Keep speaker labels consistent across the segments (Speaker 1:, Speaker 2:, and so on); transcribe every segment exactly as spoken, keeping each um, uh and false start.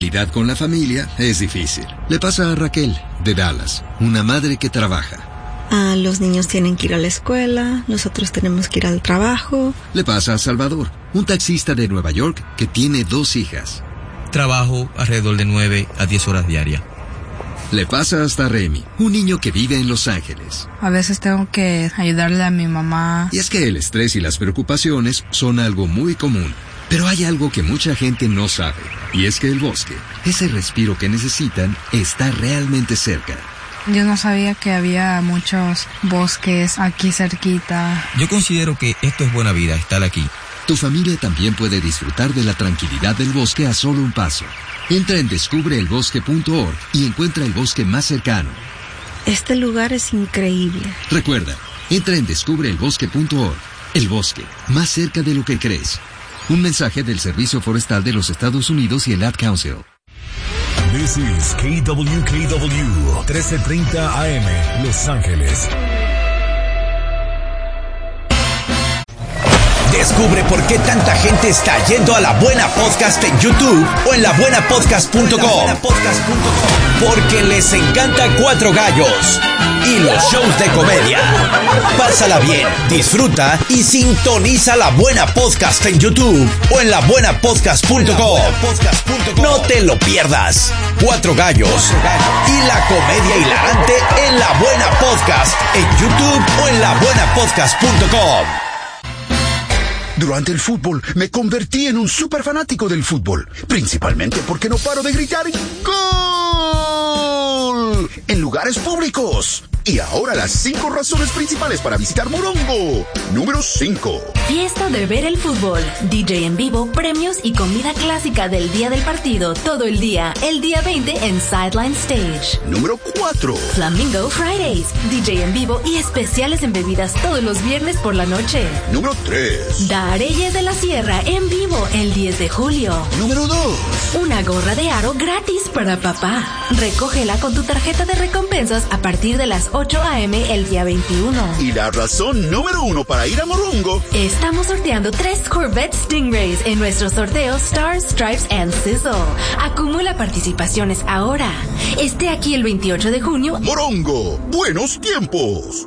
Speaker 1: Navidad con la familia es difícil. Le pasa a Raquel, de Dallas, una madre que trabaja.
Speaker 2: Ah, los niños tienen que ir a la escuela, nosotros tenemos que ir al trabajo.
Speaker 1: Le pasa a Salvador, un taxista de Nueva York que tiene dos hijas.
Speaker 3: Trabajo alrededor de nueve a diez horas diarias.
Speaker 1: Le pasa hasta a Remy, un niño que vive en Los Ángeles.
Speaker 4: A veces tengo que ayudarle a mi mamá.
Speaker 1: Y es que el estrés y las preocupaciones son algo muy común. Pero hay algo que mucha gente no sabe, y es que el bosque, ese respiro que necesitan, está realmente cerca.
Speaker 4: Yo no sabía que había muchos bosques aquí cerquita.
Speaker 3: Yo considero que esto es buena vida, estar aquí.
Speaker 1: Tu familia también puede disfrutar de la tranquilidad del bosque a solo un paso. Entra en descubre el bosque punto org y encuentra el bosque más cercano.
Speaker 2: Este lugar es increíble.
Speaker 1: Recuerda, entra en descubre el bosque punto org. El bosque, más cerca de lo que crees. Un mensaje del Servicio Forestal de los Estados Unidos y el Ad Council.
Speaker 5: This is K W K W, trece treinta A M, Los Ángeles.
Speaker 6: Descubre por qué tanta gente está yendo a La Buena Podcast en YouTube o en la buena podcast punto com. Porque les encanta Cuatro Gallos y los shows de comedia. Pásala bien, disfruta y sintoniza La Buena Podcast en YouTube o en la buena podcast punto com. No te lo pierdas. Cuatro Gallos y la comedia hilarante en La Buena Podcast en YouTube o en la buena podcast punto com.
Speaker 7: Durante el fútbol me convertí en un súper fanático del fútbol, principalmente porque no paro de gritar ¡Gol! En lugares públicos. Y ahora las cinco razones principales para visitar Morongo. Número cinco.
Speaker 8: Fiesta de ver el fútbol, D J en vivo, premios y comida clásica del día del partido, todo el día, el día veinte en Sideline Stage.
Speaker 7: Número cuatro.
Speaker 8: Flamingo Fridays, D J en vivo y especiales en bebidas todos los viernes por la noche.
Speaker 7: Número tres.
Speaker 8: Dareyes de la Sierra en vivo el diez de julio.
Speaker 7: Número dos.
Speaker 8: Una gorra de aro gratis para papá. Recógela con tu tarjeta de recompensas a partir de las ocho a eme el día veintiuno.
Speaker 7: Y la razón número uno para ir a Morongo.
Speaker 8: Estamos sorteando tres Corvette Stingrays en nuestro sorteo Stars, Stripes and Sizzle. Acumula participaciones ahora. Esté aquí el veintiocho de junio.
Speaker 7: Morongo, buenos tiempos.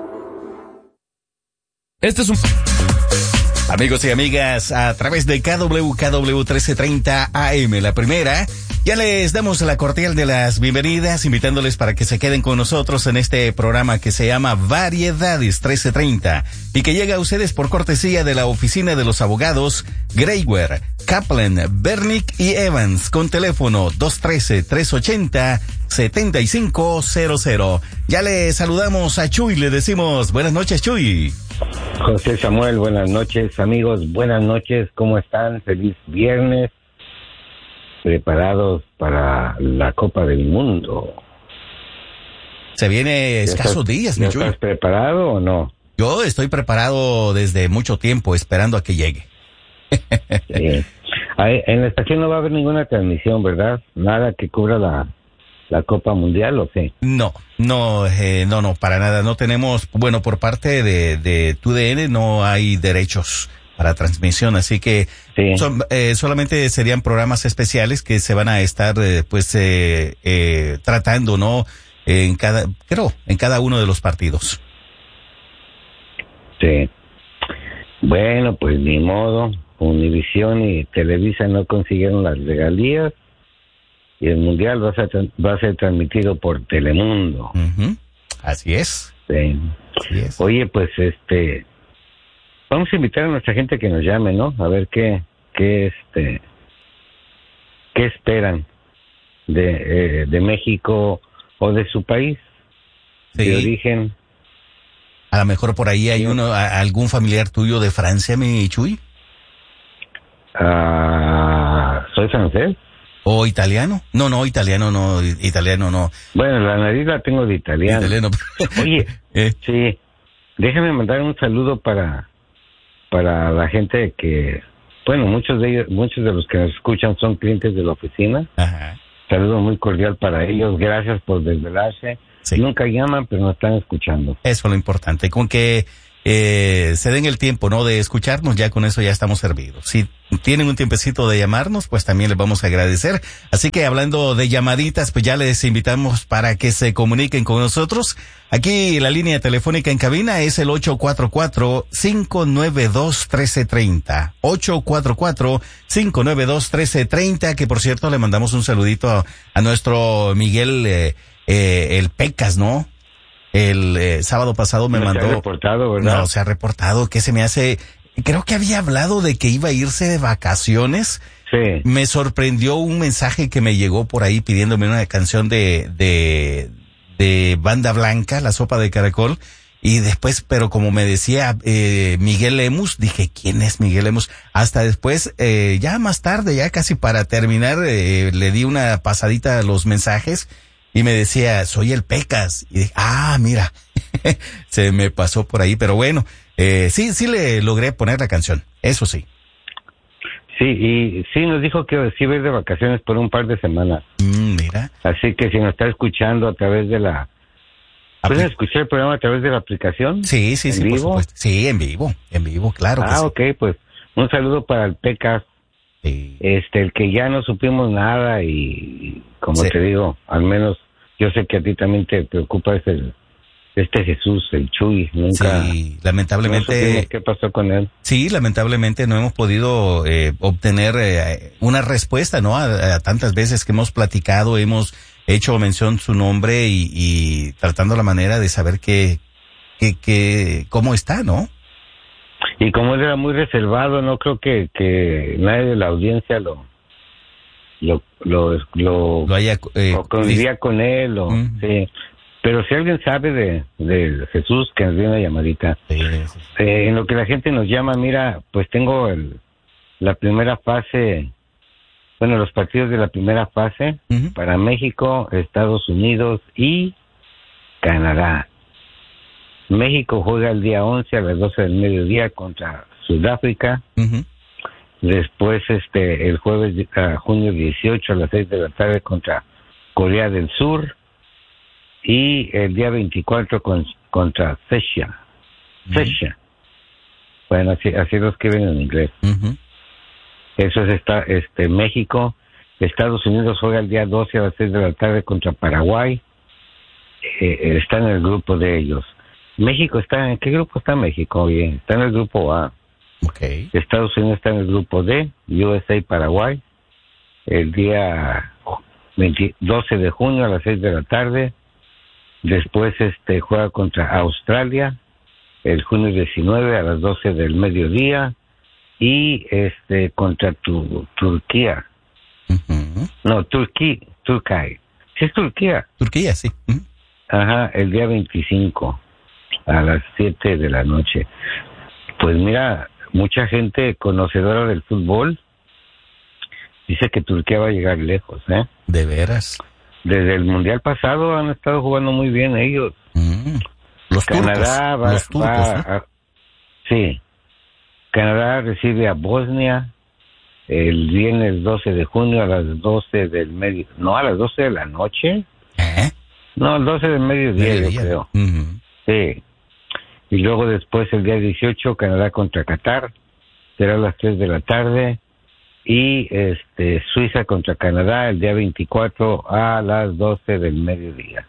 Speaker 9: Este es un... Amigos y amigas, a través de K W K W trece treinta A M, la primera, ya les damos la cordial de las bienvenidas, invitándoles para que se queden con nosotros en este programa que se llama Variedades trece treinta y que llega a ustedes por cortesía de la oficina de los abogados Greywer, Kaplan, Bernick y Evans, con teléfono dos uno tres, tres ocho cero, siete cinco cero cero. Ya le saludamos a Chuy, le decimos buenas noches, Chuy.
Speaker 10: José Samuel, buenas noches, amigos, buenas noches, ¿cómo están? Feliz viernes, preparados para la Copa del Mundo.
Speaker 9: Se viene escasos días, mi Chuy.
Speaker 10: ¿Estás preparado o no?
Speaker 9: Yo estoy preparado desde mucho tiempo, esperando a que llegue.
Speaker 10: Sí. Ahí, en la estación no va a haber ninguna transmisión, ¿verdad? Nada que cubra la... ¿La Copa Mundial o sí?
Speaker 9: No, no, eh, no, no, para nada. No tenemos, bueno, por parte de, de T U D N no hay derechos para transmisión, así que sí. son, eh, solamente serían programas especiales que se van a estar, eh, pues, eh, eh, tratando, ¿no? En cada, creo, en cada uno de los partidos.
Speaker 10: Sí. Bueno, pues ni modo. Univisión y Televisa no consiguieron las regalías. Y el Mundial va a ser, va a ser transmitido por Telemundo.
Speaker 9: Uh-huh. Así es.
Speaker 10: Sí.
Speaker 9: Así es.
Speaker 10: Oye, pues este, vamos a invitar a nuestra gente que nos llame, ¿no? A ver qué, qué este, qué esperan de, eh, de México o de su país, sí. De origen.
Speaker 9: A lo mejor por ahí hay uno, a, algún familiar tuyo de Francia, mi Chuy.
Speaker 10: Ah, soy francés.
Speaker 9: ¿O italiano? No, no, italiano no, italiano no.
Speaker 10: Bueno, la nariz la tengo de italiano. italiano. Oye, ¿Eh? sí, déjame mandar un saludo para para la gente que, bueno, muchos de ellos, muchos de los que nos escuchan son clientes de la oficina.
Speaker 9: Ajá.
Speaker 10: Saludo muy cordial para ellos, gracias por desvelarse. Sí. Nunca llaman, pero nos están escuchando.
Speaker 9: Eso es lo importante, con que eh, se den el tiempo, ¿no? De escucharnos, ya con eso ya estamos servidos. Si tienen un tiempecito de llamarnos, pues también les vamos a agradecer. Así que hablando de llamaditas, pues ya les invitamos para que se comuniquen con nosotros. Aquí la línea telefónica en cabina es el ocho cuatro cuatro, cinco nueve dos, uno tres tres cero. ocho cuatro cuatro, cinco nueve dos, uno tres tres cero, que por cierto le mandamos un saludito a, a nuestro Miguel, eh, eh, el Pecas, ¿no? El eh, sábado pasado me
Speaker 10: no
Speaker 9: mandó...
Speaker 10: se ha reportado, ¿verdad?
Speaker 9: No, se ha reportado, que se me hace... Creo que había hablado de que iba a irse de vacaciones.
Speaker 10: Sí.
Speaker 9: Me sorprendió un mensaje que me llegó por ahí pidiéndome una canción de, de, de Banda Blanca, La Sopa de Caracol. Y después, pero como me decía eh, Miguel Lemus, dije, ¿quién es Miguel Lemus? Hasta después, eh, ya más tarde, ya casi para terminar, eh, le di una pasadita a los mensajes. Y me decía, soy el Pecas. Y dije, ah, mira, se me pasó por ahí. Pero bueno, eh, sí, sí le logré poner la canción, eso sí.
Speaker 10: Sí, y sí nos dijo que sí va a ir de vacaciones por un par de semanas.
Speaker 9: Mm, mira.
Speaker 10: Así que si nos está escuchando a través de la... ¿Puedes escuchar el programa a través de la aplicación?
Speaker 9: Sí, sí,
Speaker 10: ¿En
Speaker 9: sí,
Speaker 10: vivo?
Speaker 9: por supuesto. Sí, en vivo, en vivo, claro.
Speaker 10: Ah,
Speaker 9: que sí.
Speaker 10: ok, pues un saludo para el Pecas.
Speaker 9: Sí.
Speaker 10: Este, el que ya no supimos nada y, como
Speaker 9: Sí.
Speaker 10: te digo, al menos yo sé que a ti también te preocupa es el, este Jesús, el Chuy. Nunca.
Speaker 9: Sí, lamentablemente.
Speaker 10: No supimos qué pasó con él.
Speaker 9: Sí, lamentablemente no hemos podido eh, obtener eh, una respuesta, ¿no? A, a tantas veces que hemos platicado, hemos hecho mención su nombre y, y tratando la manera de saber qué, qué, qué, cómo está, ¿no?
Speaker 10: Y como él era muy reservado, no creo que, que nadie de la audiencia lo lo lo lo,
Speaker 9: Lo haya, eh,
Speaker 10: o convivía con él, o,
Speaker 9: Mm.
Speaker 10: sí. Pero si alguien sabe de, de Jesús, que nos dé una llamadita.
Speaker 9: Sí, sí.
Speaker 10: Eh, en lo que la gente nos llama, mira, pues tengo el, la primera fase, bueno, los partidos de la primera fase
Speaker 9: Ujú.
Speaker 10: para México, Estados Unidos y Canadá. México juega el día once a las doce del mediodía contra Sudáfrica.
Speaker 9: Ujú.
Speaker 10: Después, este, el jueves, uh, junio dieciocho a las seis de la tarde contra Corea del Sur. Y el día veinticuatro con, contra Serbia. Serbia. Bueno, así, así lo escriben en inglés.
Speaker 9: Ujú.
Speaker 10: Eso es esta, este, México. Estados Unidos juega el día doce a las seis de la tarde contra Paraguay. Eh, está en el grupo de ellos. México está, ¿en qué grupo está México? Bien, está en el grupo A.
Speaker 9: Okay.
Speaker 10: Estados Unidos está en el grupo D, U S A y Paraguay. El día veinte, doce de junio a las seis de la tarde. Después este juega contra Australia el junio diecinueve a las doce del mediodía y este contra tu, Turquía.
Speaker 9: Ujú.
Speaker 10: No, Turquía, Turquía. Sí es Turquía.
Speaker 9: Turquía, sí. Ujú.
Speaker 10: Ajá, el día veinticinco a las siete de la noche. Pues mira, mucha gente conocedora del fútbol dice que Turquía va a llegar lejos, ¿eh?
Speaker 9: De veras.
Speaker 10: Desde el mundial pasado han estado jugando muy bien ellos.
Speaker 9: Mm. Los
Speaker 10: Canadá
Speaker 9: turcos.
Speaker 10: va,
Speaker 9: los turcos,
Speaker 10: va
Speaker 9: ¿no?
Speaker 10: a, sí. Canadá recibe a Bosnia el viernes doce de junio a las doce del medio, no, a las doce de la noche.
Speaker 9: ¿Eh?
Speaker 10: No, al doce del mediodía,
Speaker 9: Mediodía.
Speaker 10: yo creo.
Speaker 9: Ujú.
Speaker 10: Sí. Y luego después el día dieciocho Canadá contra Qatar, será a las tres de la tarde. Y este Suiza contra Canadá el día veinticuatro a las doce del mediodía.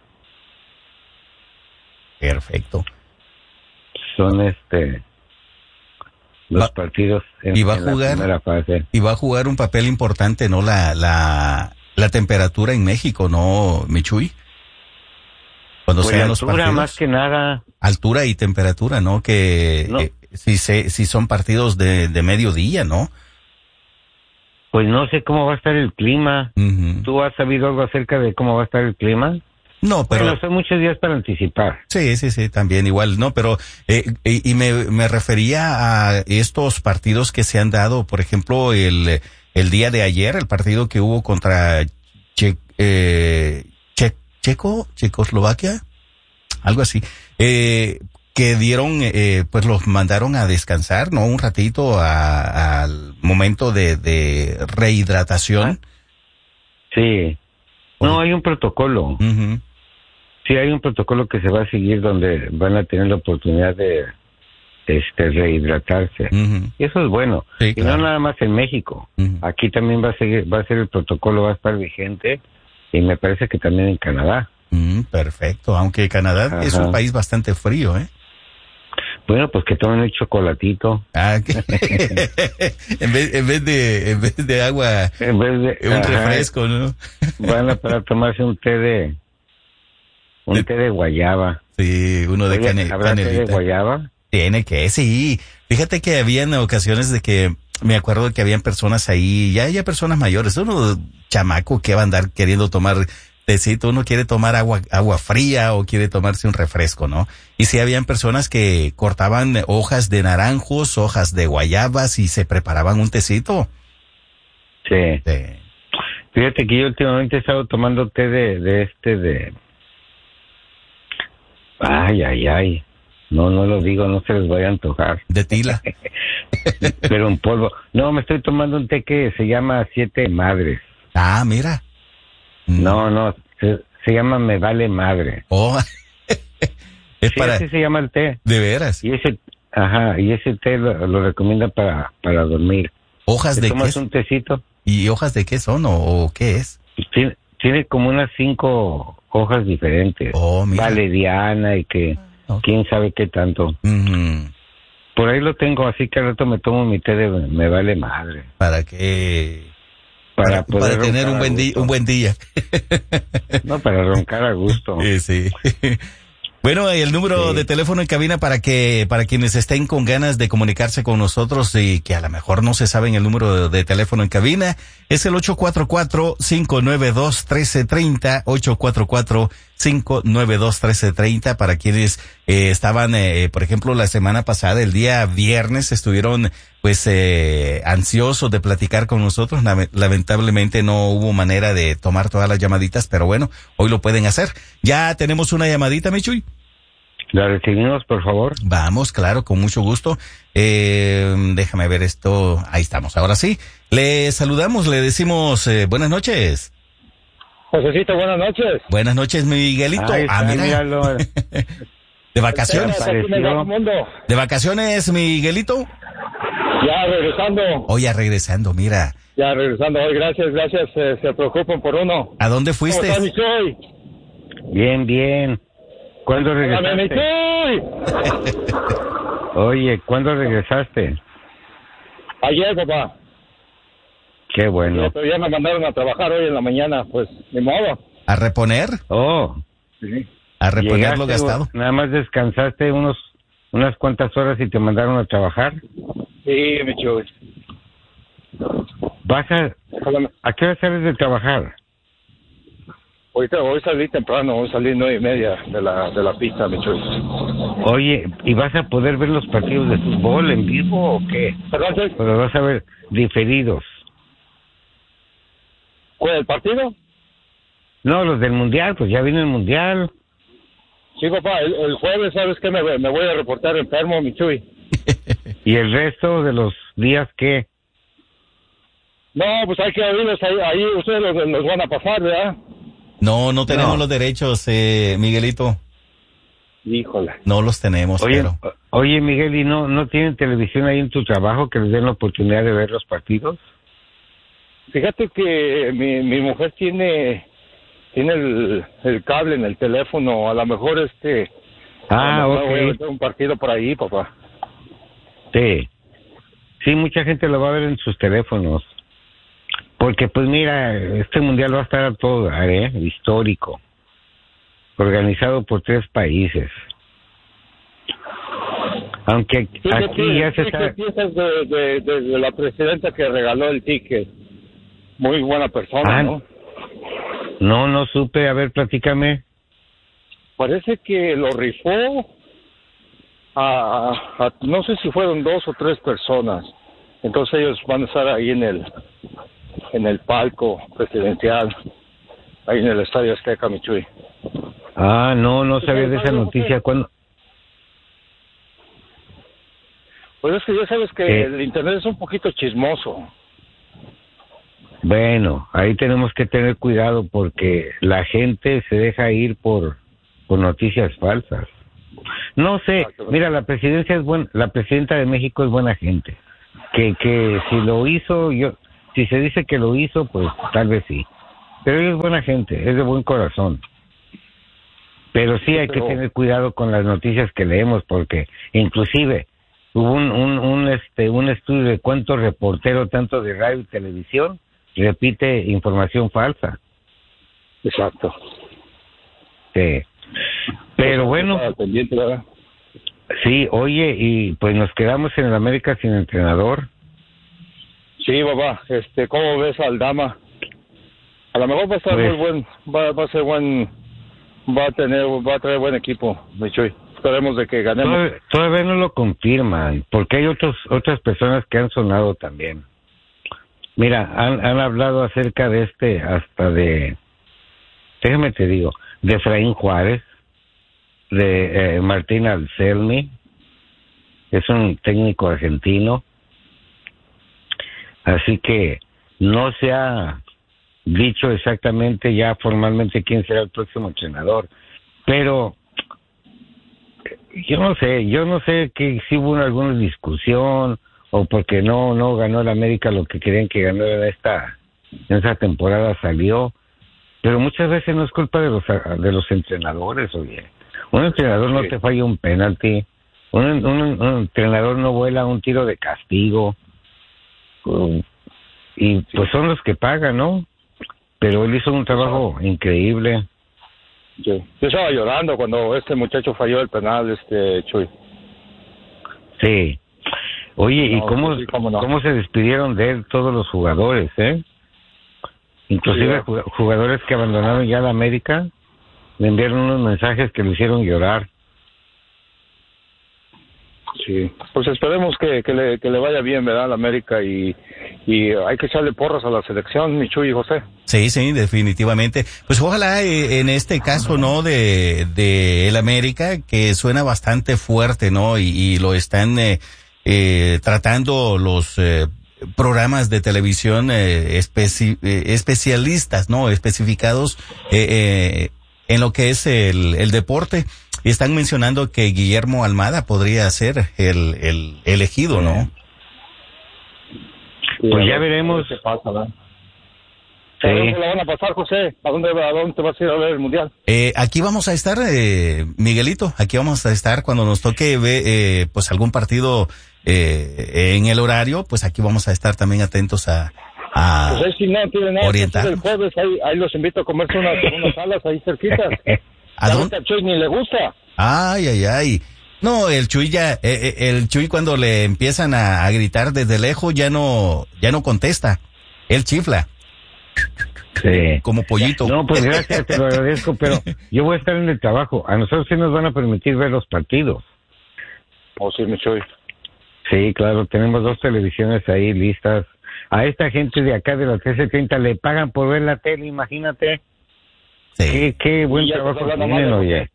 Speaker 9: Perfecto.
Speaker 10: Son este los
Speaker 9: Va-
Speaker 10: partidos en,
Speaker 9: y va a
Speaker 10: en la
Speaker 9: jugar-
Speaker 10: primera fase.
Speaker 9: Y va a jugar un papel importante, ¿no? La, la, la temperatura en México, ¿no, Michuy? Cuando
Speaker 10: Pues
Speaker 9: sean
Speaker 10: la
Speaker 9: los
Speaker 10: altura,
Speaker 9: partidos.
Speaker 10: más que nada.
Speaker 9: Altura y temperatura, ¿no? Que
Speaker 10: No.
Speaker 9: eh, si, se, si son partidos de, de mediodía, ¿no?
Speaker 10: Pues no sé cómo va a estar el clima.
Speaker 9: Ujú.
Speaker 10: ¿Tú has sabido algo acerca de cómo va a estar el clima?
Speaker 9: No, pero...
Speaker 10: Bueno, son muchos días para anticipar.
Speaker 9: Sí, sí, sí, también igual, no, pero eh, y, y me, me refería a estos partidos que se han dado, por ejemplo, el, el día de ayer, el partido que hubo contra che, eh, che, Checo, Checoslovaquia, algo así, eh, que dieron, eh, pues los mandaron a descansar, ¿no? Un ratito a- al momento de, de rehidratación.
Speaker 10: Sí. No, hay un protocolo.
Speaker 9: Ujú.
Speaker 10: Sí, hay un protocolo que se va a seguir donde van a tener la oportunidad de, este rehidratarse.
Speaker 9: Uh-huh.
Speaker 10: Y eso es bueno.
Speaker 9: Sí,
Speaker 10: y
Speaker 9: claro.
Speaker 10: no nada más en México.
Speaker 9: Uh-huh.
Speaker 10: Aquí también va a seguir, va a ser el protocolo, va a estar vigente, y me parece que también en Canadá.
Speaker 9: Mm, perfecto, aunque Canadá
Speaker 10: Ajá.
Speaker 9: es un país bastante frío, ¿eh?
Speaker 10: Bueno, pues que tomen el chocolatito.
Speaker 9: Ah, que- en, vez, en vez de en vez de agua,
Speaker 10: En vez de
Speaker 9: un
Speaker 10: ajá,
Speaker 9: refresco, ¿no?
Speaker 10: van a para tomarse un té de un
Speaker 9: De-
Speaker 10: té de guayaba.
Speaker 9: Sí, uno de
Speaker 10: Oye,
Speaker 9: cane-
Speaker 10: ¿habrá té de
Speaker 9: canelita.
Speaker 10: guayaba?
Speaker 9: Tiene que, sí. Fíjate que habían ocasiones de que me acuerdo que habían personas ahí, ya ya personas mayores, uno chamaco que va a andar queriendo tomar tecito, uno quiere tomar agua agua fría o quiere tomarse un refresco, ¿no? Y sí habían personas que cortaban hojas de naranjos, hojas de guayabas y se preparaban un tecito.
Speaker 10: Sí.
Speaker 9: Sí.
Speaker 10: Fíjate que yo últimamente he estado tomando té de, de este de... Ay, ay, ay. No, no lo digo, no se les vaya a antojar.
Speaker 9: De tila.
Speaker 10: Pero en polvo. No, me estoy tomando un té que se llama Siete Madres.
Speaker 9: Ah, mira. Mm.
Speaker 10: No, no, se, se llama Me Vale Madre.
Speaker 9: Oh. Es
Speaker 10: Sí,
Speaker 9: para,
Speaker 10: así se llama el té.
Speaker 9: de veras.
Speaker 10: Y ese, ajá, y ese té lo, lo recomienda para, para dormir.
Speaker 9: ¿Hojas
Speaker 10: ¿Te
Speaker 9: de
Speaker 10: tomas
Speaker 9: qué?
Speaker 10: un tecito?
Speaker 9: ¿Y hojas de qué son o, o qué es?
Speaker 10: Tiene, tiene como unas cinco hojas diferentes.
Speaker 9: Oh, mira.
Speaker 10: Valeriana y que
Speaker 9: Ok.
Speaker 10: quién sabe qué tanto.
Speaker 9: Mm,
Speaker 10: Por ahí lo tengo, así que al rato me tomo mi té de Me Vale Madre.
Speaker 9: para que
Speaker 10: Para,
Speaker 9: para,
Speaker 10: poder
Speaker 9: para tener
Speaker 10: roncar
Speaker 9: un
Speaker 10: a
Speaker 9: buen día,
Speaker 10: gusto.
Speaker 9: un buen día.
Speaker 10: No, para roncar a gusto.
Speaker 9: Sí, sí. Bueno, y el número
Speaker 10: Sí.
Speaker 9: de teléfono en cabina para que para quienes estén con ganas de comunicarse con nosotros y que a lo mejor no se saben el número de, de teléfono en cabina es el ocho cuatro cuatro, cinco nueve dos, uno tres tres cero, ocho cuatro cuatro, cinco nueve dos, uno tres tres cero para quienes eh, estaban, eh, por ejemplo, la semana pasada, el día viernes, estuvieron pues eh, ansiosos de platicar con nosotros. Lame- Lamentablemente no hubo manera de tomar todas las llamaditas, pero bueno, hoy lo pueden hacer. Ya tenemos una llamadita, Michuy.
Speaker 10: ¿La recibimos, por favor?
Speaker 9: Vamos, claro, con mucho gusto. Eh, déjame ver esto. Ahí estamos. Ahora sí. Le saludamos, le decimos eh, buenas noches.
Speaker 11: Josecito, buenas noches.
Speaker 9: Buenas noches, Miguelito.
Speaker 10: Ahí está,
Speaker 9: ah, mira.
Speaker 10: míralo.
Speaker 9: De vacaciones.
Speaker 11: Aquí en el Bajo Mundo.
Speaker 9: De vacaciones, Miguelito.
Speaker 11: Ya regresando,
Speaker 9: Hoy ya regresando, mira.
Speaker 11: ya regresando hoy. Gracias, gracias. eh, se preocupan por uno.
Speaker 9: ¿A dónde
Speaker 11: ¿Cómo
Speaker 9: fuiste?
Speaker 11: está, Michoy?
Speaker 10: Bien, bien. ¿Cuándo
Speaker 11: Hola,
Speaker 10: regresaste?
Speaker 11: Michoy.
Speaker 10: Oye, ¿cuándo regresaste?
Speaker 11: Ayer, papá.
Speaker 10: Qué bueno.
Speaker 11: Pero ya me mandaron a trabajar hoy en la mañana, pues, ni modo.
Speaker 9: ¿A reponer?
Speaker 10: Oh,
Speaker 11: Sí.
Speaker 9: A reponer lo
Speaker 10: llegaste,
Speaker 9: gastado.
Speaker 10: nada más descansaste unos unas cuantas horas y te mandaron a trabajar.
Speaker 11: Sí, Michoy.
Speaker 10: ¿Vas a,
Speaker 11: Ojalá-
Speaker 10: ¿A qué hora sales de trabajar?
Speaker 11: Ahorita, hoy salí temprano, hoy salí nueve y media de la, de la pista, Michoy.
Speaker 10: Oye, ¿y vas a poder ver los partidos de fútbol en vivo o qué?
Speaker 11: ¿Perdón, Choy?
Speaker 10: ¿O los vas a ver diferidos?
Speaker 11: ¿Cuál, el partido?
Speaker 10: No, los del mundial, pues ya viene el mundial.
Speaker 11: Sí, papá, el, el jueves, ¿sabes qué? Me, me voy a reportar enfermo, Michoy.
Speaker 10: ¿Y el resto de los días qué?
Speaker 11: No, pues hay que oírlos ahí, ahí ustedes los, los van a pasar, ¿verdad?
Speaker 9: No, no tenemos
Speaker 10: No.
Speaker 9: los derechos, eh, Miguelito.
Speaker 11: Híjole.
Speaker 9: No los tenemos,
Speaker 10: Oye,
Speaker 9: pero...
Speaker 10: o- oye Miguel, ¿y no, no tienen televisión ahí en tu trabajo que les den la oportunidad de ver los partidos?
Speaker 11: Fíjate que mi, mi mujer tiene tiene el, el cable en el teléfono, a lo mejor este...
Speaker 10: Ah,
Speaker 11: a lo mejor voy a
Speaker 10: ok.
Speaker 11: meter un partido por ahí, papá.
Speaker 10: Sí. Sí, mucha gente lo va a ver en sus teléfonos. Porque, pues mira, este mundial va a estar a todo dar, ¿eh? Histórico. Organizado por tres países. Aunque
Speaker 11: ¿Tú qué
Speaker 10: aquí
Speaker 11: pi-
Speaker 10: ya se
Speaker 11: tú qué
Speaker 10: está...
Speaker 11: piensas de, de, de- de la presidenta que regaló el ticket? Muy buena persona,
Speaker 10: Ah,
Speaker 11: ¿no?
Speaker 10: No, no supe. A ver, platícame.
Speaker 11: Parece que lo rifó a, a- no sé si fueron dos o tres personas. Entonces ellos van a estar ahí en el en el palco presidencial, ahí en el Estadio Azteca, Michuy.
Speaker 10: Ah, no, no sabía de esa noticia. ¿Cuándo?
Speaker 11: Pues es que ya sabes que
Speaker 10: Eh.
Speaker 11: el internet es un poquito chismoso.
Speaker 10: Bueno, ahí tenemos que tener cuidado porque la gente se deja ir por, por noticias falsas. No sé, mira, la presidencia es buena, la presidenta de México es buena gente. Que que si lo hizo, yo, si se dice que lo hizo, pues tal vez sí. Pero ella es buena gente, es de buen corazón. Pero sí hay que tener cuidado con las noticias que leemos, porque inclusive hubo un, un, un este un estudio de cuántos reporteros, tanto de radio y televisión, repite información falsa.
Speaker 11: Exacto.
Speaker 10: Sí. Pero bueno, sí, oye, y pues nos quedamos en el América sin entrenador.
Speaker 11: Sí, papá, este, ¿cómo ves al Dama? A lo mejor va a estar
Speaker 10: pues,
Speaker 11: muy buen, va, va a ser buen, va a tener, va a traer buen equipo, mi Chuy. Esperemos de que ganemos.
Speaker 10: Todavía, todavía no lo confirman, porque hay otros otras personas que han sonado también. Mira, han, han hablado acerca de este, hasta de, déjame te digo, de Efraín Juárez, de eh, Martín Anselmi, es un técnico argentino, así que no se ha dicho exactamente ya formalmente quién será el próximo entrenador, pero yo no sé, yo no sé que si hubo alguna discusión o porque no no ganó el América lo que querían que ganó en esta en esta temporada salió, pero muchas veces no es culpa de los de los entrenadores, oye. Un entrenador no te falla un penalti, un, un, un entrenador no vuela un tiro de castigo, um, y pues son los que pagan, ¿no? Pero él hizo un trabajo increíble.
Speaker 11: Sí. Yo estaba llorando cuando este muchacho falló el penal, este Chuy.
Speaker 10: Sí. Oye,
Speaker 11: no,
Speaker 10: ¿y cómo,
Speaker 11: sí, cómo, no.
Speaker 10: cómo se despidieron de él todos los jugadores, eh? Inclusive sí, jugadores que abandonaron ya la América, le enviaron unos mensajes que le hicieron llorar.
Speaker 11: Sí, pues esperemos que, que, le, que le vaya bien, ¿verdad? A la América y, y hay que echarle porras a la selección, mi Chuy y José.
Speaker 9: Sí, sí, definitivamente. Pues ojalá eh, en este caso, ¿no? De, de el América, que suena bastante fuerte, ¿no? Y, y lo están eh, eh, tratando los eh, programas de televisión eh, especi eh, especialistas, ¿no? Especificados eh, eh, en lo que es el, el deporte. Y están mencionando que Guillermo Almada podría ser el, el elegido, ¿no?
Speaker 10: Sí, pues ya veremos.
Speaker 11: ¿Qué pasa, ¿verdad? Sí. ¿A dónde la van a pasar, José? ¿A dónde, a dónde te vas a ir a ver el Mundial?
Speaker 9: Eh, aquí vamos a estar, eh, Miguelito, aquí vamos a estar cuando nos toque ver, eh, pues algún partido eh, en el horario, pues aquí vamos a estar también atentos a, a
Speaker 11: pues ahí, si no tiene nada
Speaker 9: orientar.
Speaker 11: El jueves, ahí, ahí los invito a comerse unas, unas alas ahí cerquitas.
Speaker 9: ¿A dónde?
Speaker 11: A Chuy ni le gusta.
Speaker 9: Ay, ay, ay. No, el Chuy ya, eh, el Chuy cuando le empiezan a, a gritar desde lejos ya no, ya no contesta. Él chifla.
Speaker 10: Sí.
Speaker 9: Como pollito.
Speaker 10: No, pues gracias, te lo agradezco, pero yo voy a estar en el trabajo. A nosotros sí nos van a permitir ver los partidos.
Speaker 11: Oh, sí, mi Chuy.
Speaker 10: Sí, claro, tenemos dos televisiones ahí listas. A esta gente de acá de la trece treinta le pagan por ver la tele, imagínate.
Speaker 9: Sí.
Speaker 10: Qué, qué buen trabajo tienen, oye.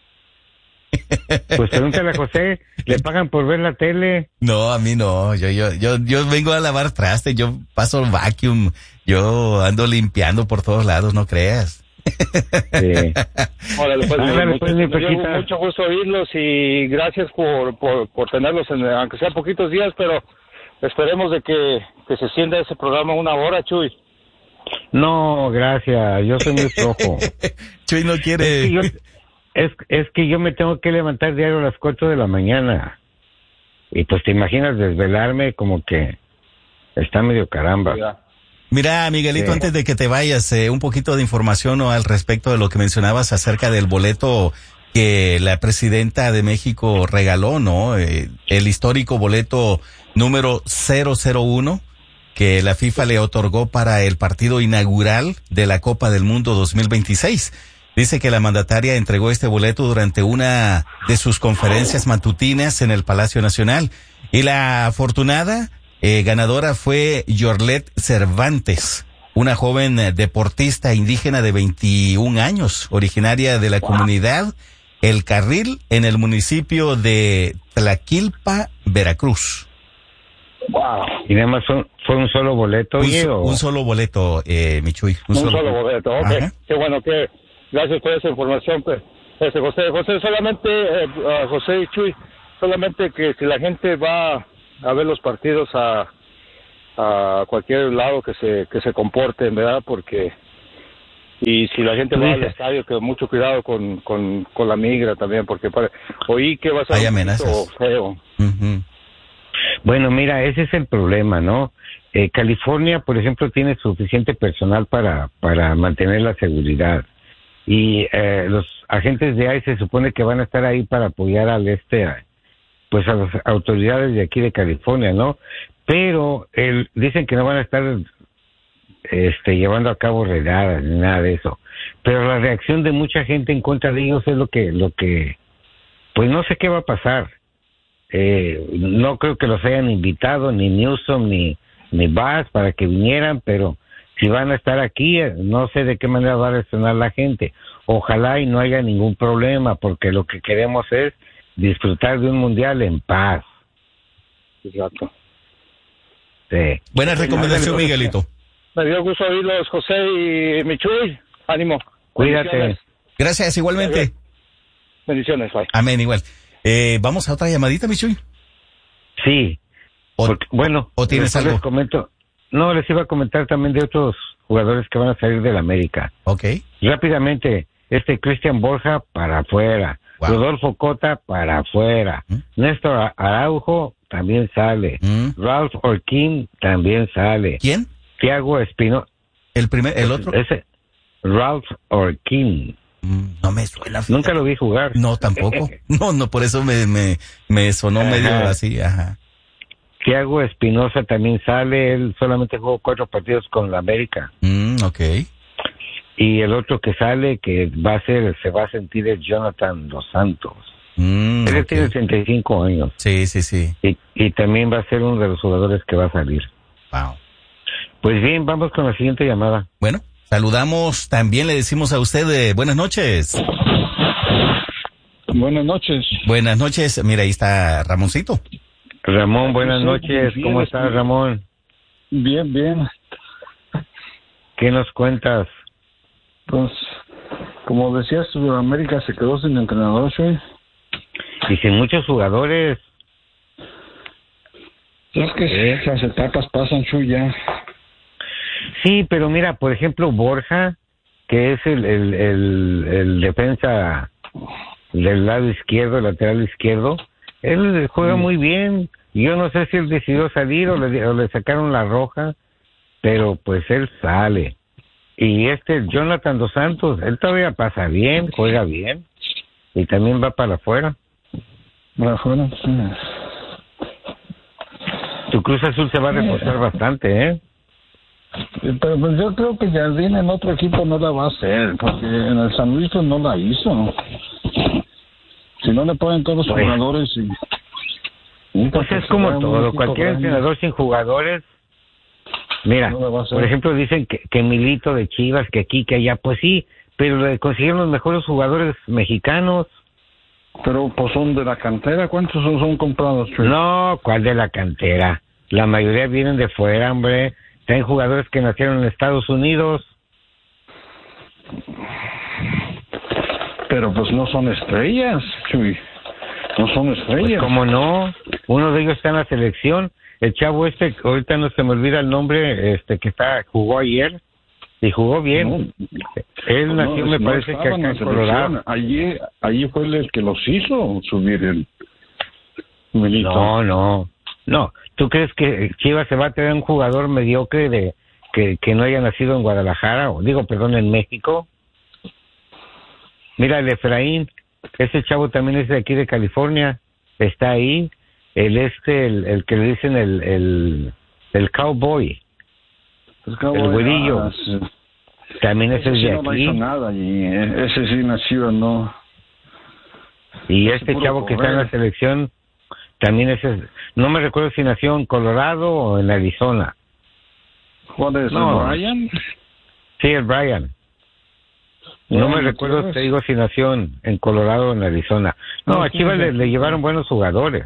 Speaker 10: Pues pregúntale a José, ¿le pagan por ver la tele?
Speaker 9: No, a mí no, yo, yo, yo, yo vengo a lavar traste, yo paso el vacuum, yo ando limpiando por todos lados, no creas.
Speaker 10: Sí.
Speaker 11: Órale, pues,
Speaker 10: Órale,
Speaker 11: mucho,
Speaker 10: pues, mi
Speaker 11: me dio
Speaker 10: Pejita.
Speaker 11: mucho gusto oírlos y gracias por, por, por tenerlos, en, aunque sea poquitos días, pero esperemos de que, que se sienta ese programa una hora, Chuy.
Speaker 10: No, gracias, yo soy muy flojo.
Speaker 9: Chuy no quiere...
Speaker 10: Es que, yo, es, es que yo me tengo que levantar diario a las cuatro de la mañana. Y pues te imaginas desvelarme como que está medio caramba.
Speaker 11: Ya.
Speaker 9: Mira, Miguelito,
Speaker 10: sí.
Speaker 9: Antes de que te vayas, eh, un poquito de información, ¿no? Al respecto de lo que mencionabas acerca del boleto que la presidenta de México regaló, ¿no? Eh, el histórico boleto número cero cero uno que la FIFA le otorgó para el partido inaugural de la Copa del Mundo dos mil veintiséis. Dice que la mandataria entregó este boleto durante una de sus conferencias matutinas en el Palacio Nacional. Y la afortunada eh, ganadora fue Yorlet Cervantes, una joven eh, deportista indígena de veintiún años, originaria de la comunidad El Carril, en el municipio de Tlaquilpa, Veracruz.
Speaker 11: Wow.
Speaker 10: Y nada más son, fue un solo boleto,
Speaker 9: Un,
Speaker 10: oye,
Speaker 9: so-
Speaker 10: o...
Speaker 9: un solo boleto, eh, Michuy. Un,
Speaker 11: Un solo boleto, ok.
Speaker 9: Ajá.
Speaker 11: Qué bueno que... Gracias por esa información, pues. Este, José, José, solamente, eh, uh, José y Chuy, solamente que si la gente va a ver los partidos a, a cualquier lado que se que se comporten, ¿verdad? Porque, y si la gente va al estadio, que mucho cuidado con, con, con la migra también, porque para, oí que va a ser
Speaker 9: hay
Speaker 11: un
Speaker 9: amenazas
Speaker 11: feo.
Speaker 9: Uh-huh.
Speaker 10: Bueno, mira, ese es el problema, ¿no? Eh, California, por ejemplo, tiene suficiente personal para, para mantener la seguridad. Y eh, los agentes de I C E se supone que van a estar ahí para apoyar al este, pues a las autoridades de aquí de California, ¿no? Pero el, dicen que no van a estar este, llevando a cabo redadas ni nada de eso. Pero la reacción de mucha gente en contra de ellos es lo que, lo que, pues no sé qué va a pasar. Eh, no creo que los hayan invitado ni Newsom ni, ni Bass para que vinieran, pero si van a estar aquí, no sé de qué manera va a reaccionar la gente. Ojalá y no haya ningún problema, porque lo que queremos es disfrutar de un mundial en paz.
Speaker 11: Exacto.
Speaker 9: Sí. Buena recomendación, Miguelito.
Speaker 11: Me dio gusto oírlos, José y Michuy. Ánimo.
Speaker 10: Cuídate.
Speaker 9: Gracias, igualmente.
Speaker 11: Bendiciones, bye.
Speaker 9: Amén, igual. Eh, ¿Vamos a otra llamadita, Michuy?
Speaker 10: Sí.
Speaker 9: O,
Speaker 10: porque, bueno,
Speaker 9: ¿O tienes algo?
Speaker 10: Les comento. No, les iba a comentar también de otros jugadores que van a salir del América.
Speaker 9: Ok.
Speaker 10: Rápidamente, este Cristian Borja para afuera. Wow. Rodolfo Cota para afuera. ¿Mm? Néstor Araujo también sale. ¿Mm? Ralph Orquín también sale.
Speaker 9: ¿Quién?
Speaker 10: Thiago Espino.
Speaker 9: ¿El primer, el otro?
Speaker 10: Ese, Ralph Orquín.
Speaker 9: Mm, no me suena. Fíjate.
Speaker 10: Nunca lo vi jugar.
Speaker 9: No, tampoco. No, no, por eso me, me, me sonó ajá. medio así, ajá.
Speaker 10: Thiago Espinosa también sale, él solamente jugó cuatro partidos con la América.
Speaker 9: Mm, ok.
Speaker 10: Y el otro que sale, que va a ser, se va a sentir, es Jonathan Dos Santos.
Speaker 9: Mm,
Speaker 10: él
Speaker 9: okay.
Speaker 10: tiene treinta y cinco años.
Speaker 9: Sí, sí, sí.
Speaker 10: Y, y también va a ser uno de los jugadores que va a salir.
Speaker 9: Wow.
Speaker 10: Pues bien, vamos con la siguiente llamada.
Speaker 9: Bueno, saludamos, también le decimos a usted eh, buenas noches.
Speaker 12: Buenas noches.
Speaker 9: Buenas noches, mira, ahí está Ramoncito.
Speaker 10: Ramón, buenas noches. ¿Cómo estás, Ramón?
Speaker 12: Bien, bien.
Speaker 10: ¿Qué nos cuentas?
Speaker 12: Pues, como decías, América se quedó sin entrenador, ¿sí?
Speaker 10: Y sin muchos jugadores.
Speaker 12: Es que ¿Eh? las etapas pasan, Chuy, ya.
Speaker 10: Sí, pero mira, por ejemplo, Borja, que es el, el, el, el defensa del lado izquierdo, lateral izquierdo, él juega mm. muy bien. Yo no sé si él decidió salir o le, o le sacaron la roja, pero pues él sale. Y este Jonathan Dos Santos, él todavía pasa bien, juega bien, y también va para afuera.
Speaker 12: Para afuera, sí.
Speaker 10: Tu Cruz Azul se va a reforzar bastante, ¿eh?
Speaker 12: Pero pues yo creo que Jardín en otro equipo no la va a hacer, porque en el San Luis no la hizo. Si no le ponen todos los pues, jugadores y...
Speaker 10: Pues es como todo, cualquier grande. Entrenador sin jugadores. Mira, no por ejemplo dicen que, que Milito de Chivas, que aquí, que allá, pues sí, pero le consiguieron los mejores jugadores mexicanos.
Speaker 12: Pero pues son de la cantera, ¿cuántos son, son comprados? Chuy?
Speaker 10: No, ¿cuál de la cantera? La mayoría vienen de fuera, hombre. Tienen jugadores que nacieron en Estados Unidos.
Speaker 12: Pero pues no son estrellas, Chuy. No son estrellas.
Speaker 10: Pues, ¿cómo no? Uno de ellos está en la selección. El chavo este, ahorita no se me olvida el nombre, este que está jugó ayer y jugó bien. No, Él nació, no, me no parece que acá en Colorado.
Speaker 12: Allí, allí fue el que los hizo subir el Milito.
Speaker 10: No, no, no. ¿Tú crees que Chivas se va a tener un jugador mediocre de que, que no haya nacido en Guadalajara? O digo, perdón, en México. Mira, el Efraín, ese chavo también es de aquí de California, está ahí. El este, el, el que le dicen el, el, el cowboy,
Speaker 12: el, cowboy,
Speaker 10: el güerillo,
Speaker 12: ah, sí.
Speaker 10: También ese, ese es de
Speaker 12: sí no
Speaker 10: aquí.
Speaker 12: No hizo nada y ese sí nació, no.
Speaker 10: Y este chavo que está en la selección, también ese, no me recuerdo si nació en Colorado o en Arizona.
Speaker 12: ¿Cuál es, no, el Brian?
Speaker 10: Sí, el Brian. No, no me recuerdo, te digo, si nació en, en Colorado o en Arizona. No, no a Chivas le, le llevaron buenos jugadores.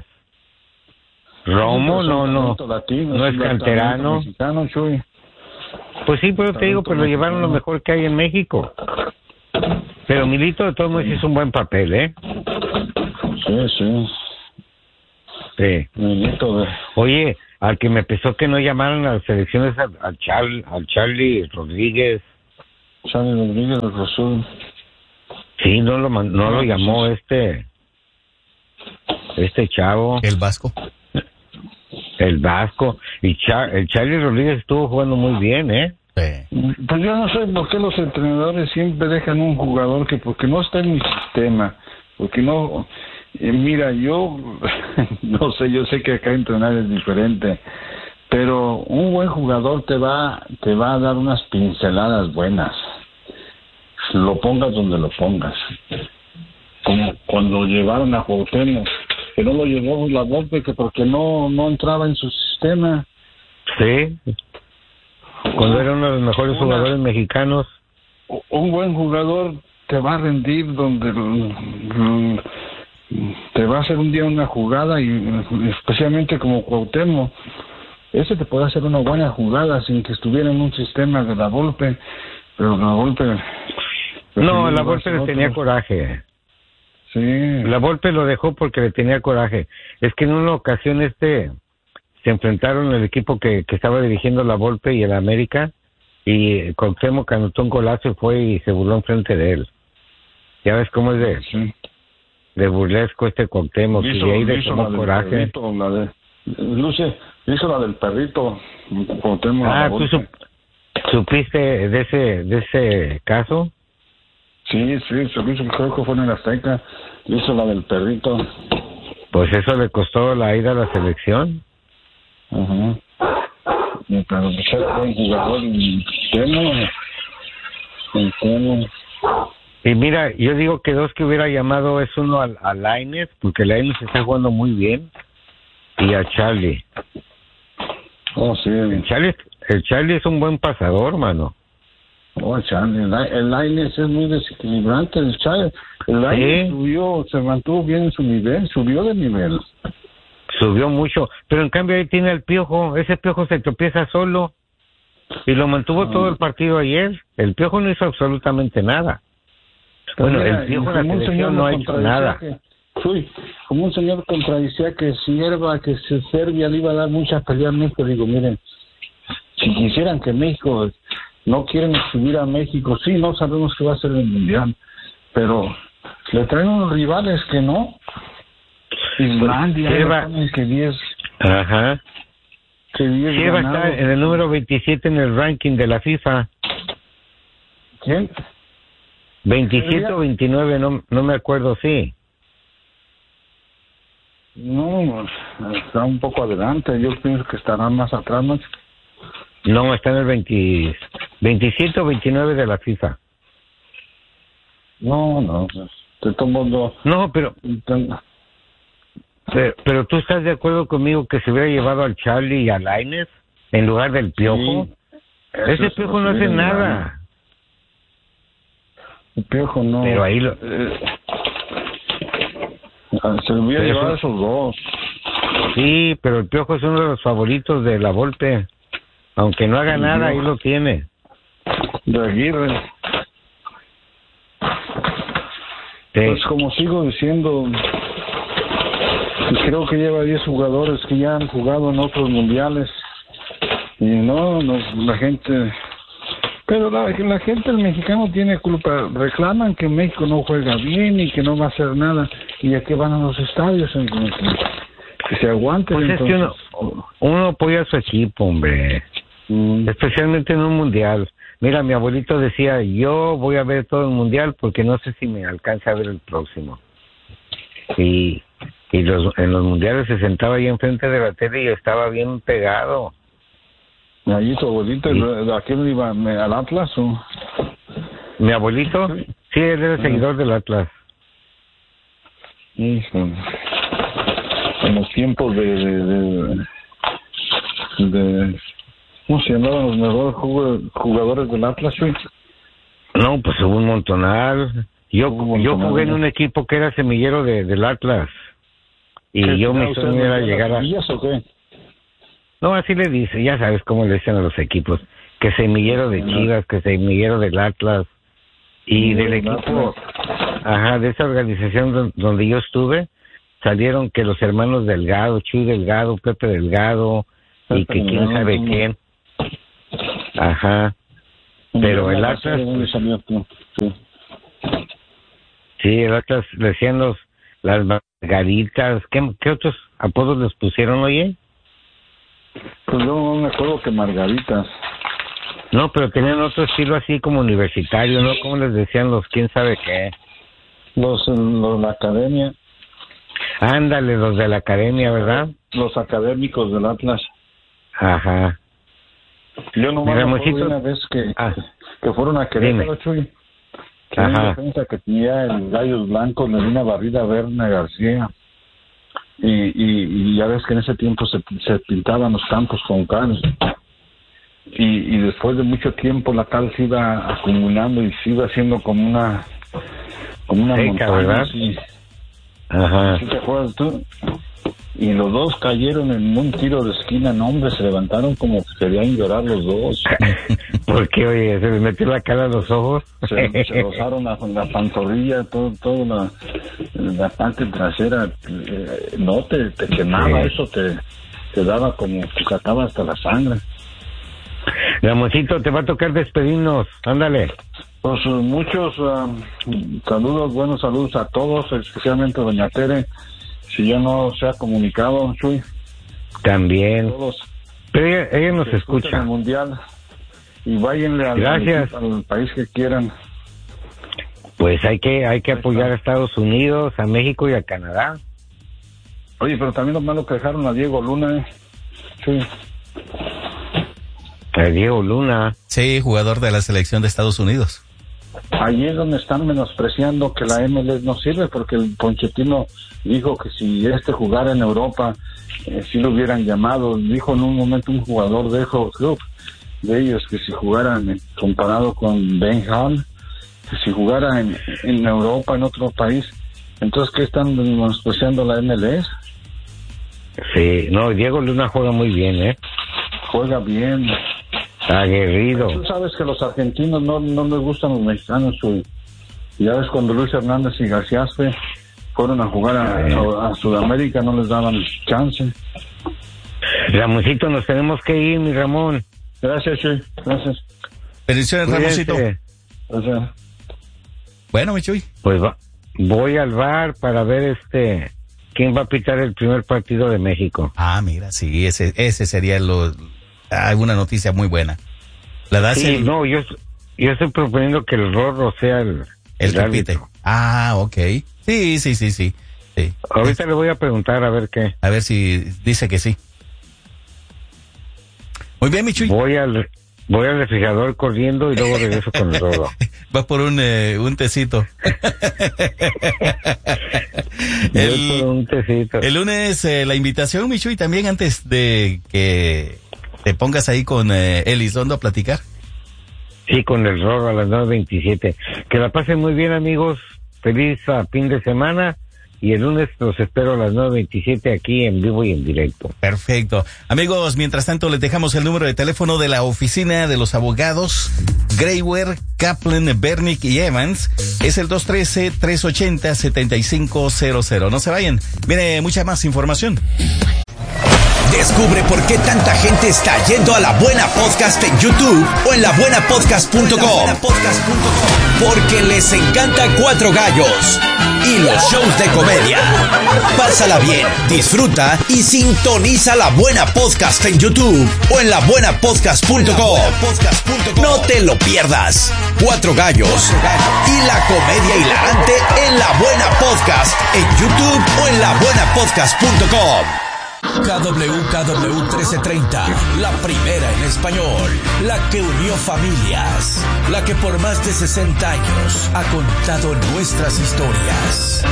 Speaker 10: Romo, no, no, latino, no es canterano.
Speaker 12: Mexicano, Chuy.
Speaker 10: Pues sí, pero te digo, pues lo llevaron lo mejor que hay en México. Pero Milito de todos modos hizo un buen papel, ¿eh?
Speaker 12: Sí, sí.
Speaker 10: Sí.
Speaker 12: Milito de...
Speaker 10: Oye, al que me pesó que no llamaran a las elecciones al, al, Char, al Charlie Rodríguez.
Speaker 12: Charlie Rodríguez del Azul.
Speaker 10: Sí, no lo man, no, no lo llamó sí. este este chavo.
Speaker 3: El Vasco.
Speaker 10: El Vasco. Y Char, el Charlie Rodríguez estuvo jugando muy bien, ¿eh?
Speaker 12: Sí. Pues yo no sé por qué los entrenadores siempre dejan un jugador que porque no está en mi sistema, porque no... Eh, mira, yo no sé, yo sé que acá entrenar es diferente, pero un buen jugador te va te va a dar unas pinceladas buenas, lo pongas donde lo pongas. Como cuando llevaron a Cuauhtémoc, que no lo llevó la Volpe, que porque no no entraba en su sistema.
Speaker 10: Sí. Cuando era uno de los mejores Una, jugadores mexicanos.
Speaker 12: Un buen jugador te va a rendir donde te va a hacer un día una jugada, y especialmente como Cuauhtémoc, ese te puede hacer una buena jugada sin que estuviera en un sistema de la Volpe, pero la Volpe...
Speaker 10: No, la Volpe le tenía coraje.
Speaker 12: Sí.
Speaker 10: La Volpe lo dejó porque le tenía coraje. Es que en una ocasión este se enfrentaron el equipo que, que estaba dirigiendo la Volpe y el América, y Cuauhtémoc anotó un golazo y fue y se burló enfrente de él. Ya ves cómo es de, sí. de burlesco este Cuauhtémoc, y de ahí le tomó coraje.
Speaker 12: Perrito, la de, Luce, hizo la del perrito Cuauhtémoc.
Speaker 10: Ah, ¿tú sup, supiste de ese de ese caso?
Speaker 12: Sí, sí, se hizo, creo que fue en el Azteca, hizo la del perrito.
Speaker 10: Pues eso le costó la ida a la selección.
Speaker 12: Ajá. Uh-huh. Pero ser buen jugador y tema,
Speaker 10: y mira, yo digo que dos que hubiera llamado es uno a, a Lainez, porque Lainez está jugando muy bien, y a Charlie.
Speaker 12: Oh, sí.
Speaker 10: El Charlie, el Charlie es un buen pasador, mano.
Speaker 12: Oh, Charlie, el Lainez es muy desequilibrante. El Charlie, el Lainez ¿Sí? subió, se mantuvo bien en su nivel, subió de nivel.
Speaker 10: Subió mucho, pero en cambio ahí tiene el Piojo. Ese Piojo se tropieza solo y lo mantuvo ah. todo el partido ayer. El Piojo no hizo absolutamente nada. Bueno, mira, el Piojo en la selección no ha hecho nada.
Speaker 12: Que, uy, como un señor contradicía que Sierva, que se Serbia le iba a dar muchas peleas a México. Digo, miren, si quisieran que México, no quieren subir a México, sí, no sabemos qué va a ser el Mundial, pero le traen unos rivales que no. Islandia,
Speaker 10: Sierva,
Speaker 12: que diez.
Speaker 10: Ajá.
Speaker 12: Que diez
Speaker 10: Sierva está en el número veintisiete en el ranking de la FIFA.
Speaker 12: ¿Quién?
Speaker 10: veintisiete o veintinueve, no, no me acuerdo, sí.
Speaker 12: No, está un poco adelante. Yo pienso que estará más atrás, ¿no?
Speaker 10: No, está en el veinte, veintisiete o veintinueve de la FIFA.
Speaker 12: No, no, te tomo dos.
Speaker 10: No, pero... Pero, pero tú estás de acuerdo conmigo que se hubiera llevado al Charlie y a Lainez en lugar del Piojo. Sí, ese Piojo no hace nada.
Speaker 12: El Piojo no.
Speaker 10: Pero ahí lo...
Speaker 12: Eh, se hubiera llevado a esos dos.
Speaker 10: Sí, pero el Piojo es uno de los favoritos de la Volpe. Aunque no haga nada, ahí lo tiene.
Speaker 12: De Aguirre. Sí. Pues como sigo diciendo... Creo que lleva diez jugadores que ya han jugado en otros mundiales. Y no, no la gente... Pero la, la gente, el mexicano tiene culpa. Reclaman que México no juega bien y que no va a hacer nada. ¿Y a qué van a los estadios? Entonces, que se aguanten.
Speaker 10: Pues
Speaker 12: entonces.
Speaker 10: Es que uno, uno apoya a su equipo, hombre. Mm. Especialmente en un mundial. Mira, mi abuelito decía, yo voy a ver todo el mundial porque no sé si me alcanza a ver el próximo. Y... Y los, en los mundiales se sentaba ahí enfrente de la tele y estaba bien pegado.
Speaker 12: ¿Allí tu abuelito, sí. ¿A quién iba? ¿Al Atlas o...?
Speaker 10: ¿Mi abuelito? Sí, él era ah. seguidor del Atlas.
Speaker 12: Hijo. En los tiempos de... de, de, de ¿cómo se llamaban los mejores jugadores del Atlas, güey?
Speaker 10: No, pues hubo un montonal. Yo, un yo jugué en un equipo que era semillero de, del Atlas. Y yo me sueño era llegar a...
Speaker 12: ¿O qué?
Speaker 10: No, así le dice, ya sabes cómo le dicen a los equipos, que semillero de Chivas, que semillero del Atlas, Y del equipo, ajá, de esa organización donde yo estuve, salieron que los hermanos Delgado, Chuy Delgado, Pepe Delgado, y que quién sabe quién. Ajá. Pero el Atlas... Sí, sí, el Atlas decían los, las margaritas. ¿Qué, ¿Qué otros apodos les pusieron, oye?
Speaker 12: Pues yo no me acuerdo que margaritas.
Speaker 10: No, pero tenían otro estilo así como universitario, ¿no? ¿Cómo les decían los quién sabe qué?
Speaker 12: Los, los de la academia.
Speaker 10: Ándale, los de la academia, ¿verdad?
Speaker 12: Los académicos del Atlas.
Speaker 10: Ajá.
Speaker 12: Yo nomás me acuerdo de una vez que, ah, que fueron a Querétaro, Chuy. Que una defensa que tenía el Gallos Blancos, le dio una barrida a Berna García. Y, y, y ya ves que en ese tiempo se, se pintaban los campos con cal. Y, y después de mucho tiempo la cal se iba acumulando y se iba haciendo como una como una
Speaker 10: seca,
Speaker 12: montaña,
Speaker 10: ¿verdad?
Speaker 12: Sí.
Speaker 10: Ajá.
Speaker 12: ¿Sí te acuerdas tú? Y los dos cayeron en un tiro de esquina, no, hombre, se levantaron como que querían llorar los dos.
Speaker 10: ¿Por qué, oye? ¿Se les metió la cara a los ojos?
Speaker 12: Se, se rozaron la, la pantorrilla, todo, todo la, la parte trasera. Eh, no, te, te quemaba, sí. Eso te, te daba como que sacaba hasta la sangre.
Speaker 10: Ramoncito, te va a tocar despedirnos, ándale.
Speaker 12: Pues muchos uh, saludos, buenos saludos a todos, especialmente a doña Tere. Si ya no se ha comunicado, Chuy.
Speaker 10: También.
Speaker 12: Todos.
Speaker 10: Pero ella, ella nos escucha.
Speaker 12: El mundial. Y váyanle al,
Speaker 10: Gracias.
Speaker 12: al, al país que quieran.
Speaker 10: Pues hay que hay que apoyar a Estados Unidos, a México y a Canadá.
Speaker 12: Oye, pero también lo malo que dejaron a Diego Luna, ¿eh? Sí.
Speaker 10: A Diego Luna.
Speaker 9: Sí, jugador de la selección de Estados Unidos.
Speaker 12: Allí es donde están menospreciando que la M L S no sirve, porque el Pochettino dijo que si este jugara en Europa, eh, si lo hubieran llamado. Dijo en un momento un jugador de, de ellos que si jugaran, eh, comparado con Ben Hall, que si jugara en, en Europa, en otro país, entonces ¿qué están menospreciando la M L S?
Speaker 10: Sí, no, Diego Luna juega muy bien, ¿eh?
Speaker 12: Juega bien.
Speaker 10: Aguerrido.
Speaker 12: Tú sabes que los argentinos no, no les gustan los mexicanos, Chuy. Ya ves, cuando Luis Hernández y García Aspe fueron a jugar a, a, a Sudamérica, no les daban chance.
Speaker 10: Ramoncito, nos tenemos que ir, mi Ramón.
Speaker 12: Gracias, Chuy. Gracias.
Speaker 9: Bendiciones, Ramoncito.
Speaker 12: Gracias.
Speaker 9: Bueno, mi Chuy.
Speaker 10: Pues va, voy al bar para ver este quién va a pitar el primer partido de México.
Speaker 9: Ah, mira, sí, ese ese sería lo alguna noticia muy buena. ¿La das
Speaker 10: sí,
Speaker 9: el...
Speaker 10: no, yo yo estoy proponiendo que el Rorro sea el
Speaker 9: el, el que pite. Ah, okay. Sí, sí, sí, sí. sí.
Speaker 10: Ahorita es... le voy a preguntar a ver qué.
Speaker 9: A ver si dice que sí. Muy bien, Michuy.
Speaker 10: Voy al voy al refrigerador corriendo y luego regreso con el Rorro.
Speaker 9: Vas por un eh, un tecito. el,
Speaker 10: por un tecito.
Speaker 9: El lunes eh, la invitación, Michuy, también antes de que te pongas ahí con eh, Elizondo a platicar.
Speaker 10: Sí, con el Rorro a las nueve veintisiete. Que la pasen muy bien, amigos. Feliz uh, fin de semana. Y el lunes los espero a las nueve veintisiete aquí en vivo y en directo.
Speaker 9: Perfecto. Amigos, mientras tanto les dejamos el número de teléfono de la oficina de los abogados Greywer, Kaplan, Bernick y Evans. Es el dos uno tres, tres ocho cero, siete cinco cero cero. No se vayan. Viene mucha más información.
Speaker 6: Descubre por qué tanta gente está yendo a La Buena Podcast en YouTube o en la buena podcast punto com. Porque les encanta Cuatro Gallos y los shows de comedia. Pásala bien, disfruta y sintoniza La Buena Podcast en YouTube o en la buena podcast punto com. No te lo pierdas. Cuatro Gallos y la comedia hilarante en La Buena Podcast en YouTube o en la buena podcast punto com. K W K W trece treinta, la primera en español, la que unió familias, la que por más de sesenta años ha contado nuestras historias.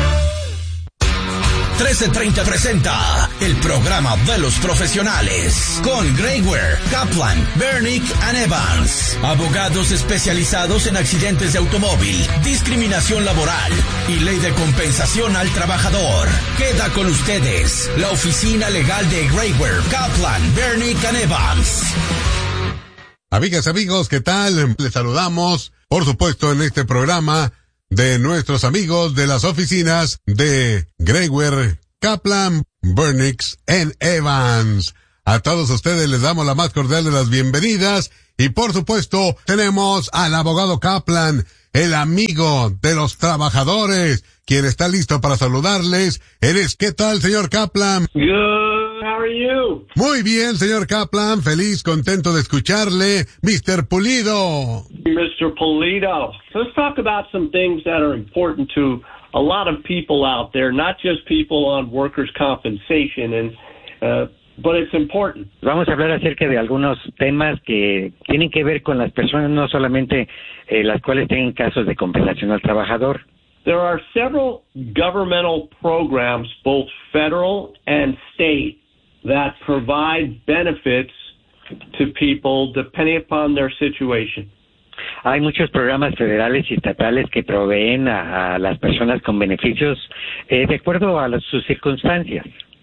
Speaker 6: trece treinta presenta el programa de los profesionales con Greywer, Kaplan, Bernick and Evans, abogados especializados en accidentes de automóvil, discriminación laboral y ley de compensación al trabajador. Queda con ustedes la oficina legal de Greywer, Kaplan, Bernick and Evans.
Speaker 13: Amigas, amigos, ¿qué tal? Les saludamos por supuesto, en este programa de nuestros amigos de las oficinas de Gregory, Kaplan, Burnix and Evans. A todos ustedes les damos la más cordial de las bienvenidas y, por supuesto, tenemos al abogado Kaplan, el amigo de los trabajadores, quien está listo para saludarles. Eres, ¿qué tal, señor Kaplan?
Speaker 14: Good, how are you?
Speaker 13: Muy bien, señor Kaplan, feliz, contento de escucharle. mister Pulido.
Speaker 14: mister Pulido, let's talk about some things that are important to a lot of people out there, not just people on workers' compensation, and uh, but it's important.
Speaker 10: Vamos a hablar acerca de algunos temas que tienen que ver con las personas, no solamente eh, las cuales tienen casos de compensación al trabajador.
Speaker 14: There are several governmental programs, both federal and state, that provide benefits to people depending upon their situation.
Speaker 10: Hay muchos programas federales y estatales que proveen a, a las personas con beneficios eh, de acuerdo a las, sus circunstancias.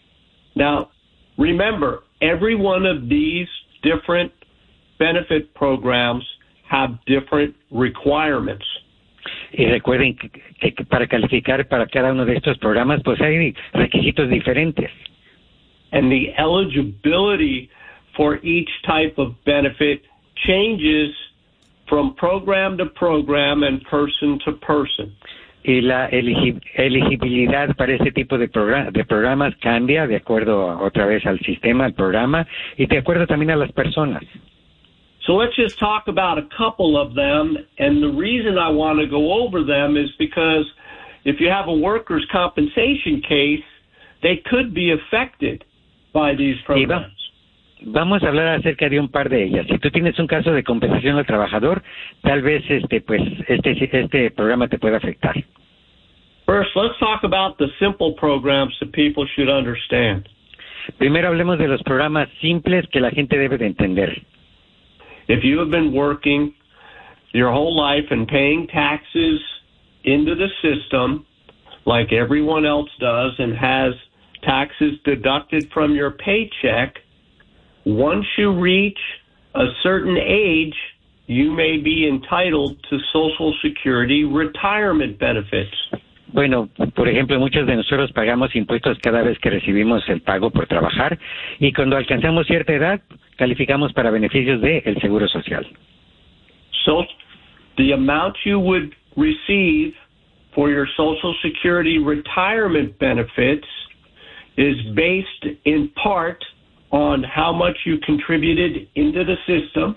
Speaker 14: Now, remember, every one of these different benefit programs have different requirements.
Speaker 10: Y recuerden que, que para calificar para cada uno de estos programas, pues hay requisitos diferentes.
Speaker 14: And the eligibility for each type of benefit changes from program to program and person to person.
Speaker 10: Y la eligi- elegibilidad para este tipo de, progr- de programas cambia de acuerdo a, otra vez al sistema, al programa, y de acuerdo también a las personas.
Speaker 14: So let's just talk about a couple of them, and the reason I want to go over them is because if you have a workers' compensation case, they could be affected by these programs.
Speaker 10: Vamos a hablar acerca de un par de ellas. Si tú tienes un caso de compensación al trabajador, tal vez este pues este este programa te pueda afectar.
Speaker 14: First, let's talk about the simple programs that people should understand.
Speaker 10: Primero hablemos de los programas simples que la gente debe de entender.
Speaker 14: If you have been working your whole life and paying taxes into the system like everyone else does and has taxes deducted from your paycheck, once you reach a certain age, you may be entitled to Social Security retirement benefits.
Speaker 10: Bueno, por ejemplo, muchos de nosotros pagamos impuestos cada vez que recibimos el pago por trabajar y cuando alcanzamos cierta edad, calificamos para beneficios del Seguro Social.
Speaker 14: So, the amount you would receive for your Social Security retirement benefits is based in part on how much you contributed into the system.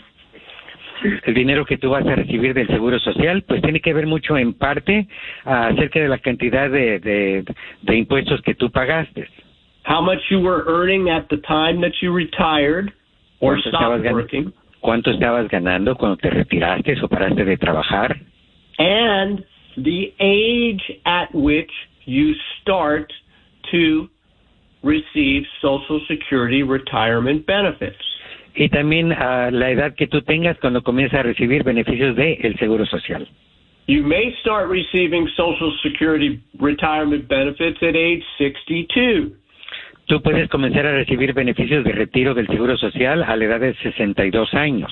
Speaker 10: El dinero que tú vas a recibir del Seguro Social, pues tiene que ver mucho en parte uh, acerca de la cantidad de, de, de impuestos que tú pagaste.
Speaker 14: How much you were earning at the time that you retired or stopped working.
Speaker 10: ¿Cuánto estabas ganando cuando te retiraste o paraste de trabajar?
Speaker 14: And the age at which you start to receive Social Security retirement benefits.
Speaker 10: Y también uh, la edad que tú tengas cuando comienzas a recibir beneficios del Seguro Social.
Speaker 14: You may start receiving Social Security retirement benefits at age sixty-two.
Speaker 10: Tú puedes comenzar a recibir beneficios de retiro del Seguro Social a la edad de sesenta y dos años.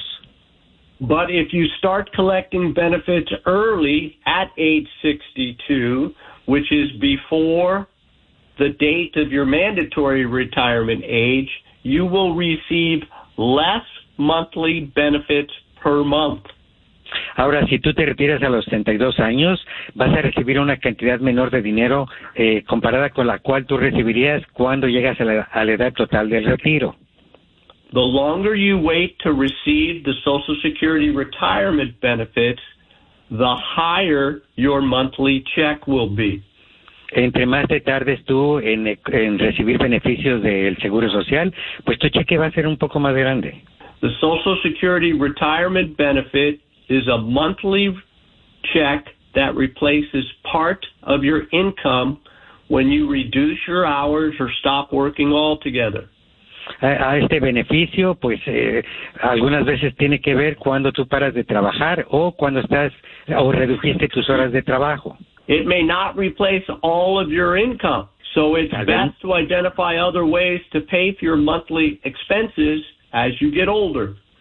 Speaker 14: But if you start collecting benefits early at age sixty-two, which is before the date of your mandatory retirement age, you will receive less monthly benefits per month.
Speaker 10: Ahora, si tú te retiras a los sesenta y dos años, vas a recibir una cantidad menor de dinero eh, comparada con la cual tú recibirías cuando llegas a la, a la edad total del retiro.
Speaker 14: The longer you wait to receive the Social Security retirement benefits, the higher your monthly check will be.
Speaker 10: Entre más te tardes tú en, en recibir beneficios del Seguro Social, pues tu cheque va a ser un poco más grande.
Speaker 14: The Social Security retirement benefit is a monthly check that replaces part of your income when you reduce your hours or stop working altogether.
Speaker 10: A, a este beneficio, pues eh, algunas veces tiene que ver cuando tú paras de trabajar o cuando estás o redujiste tus horas de trabajo.
Speaker 14: It may not replace all of your income, so it's best to identify other ways to pay for your monthly expenses as you get older.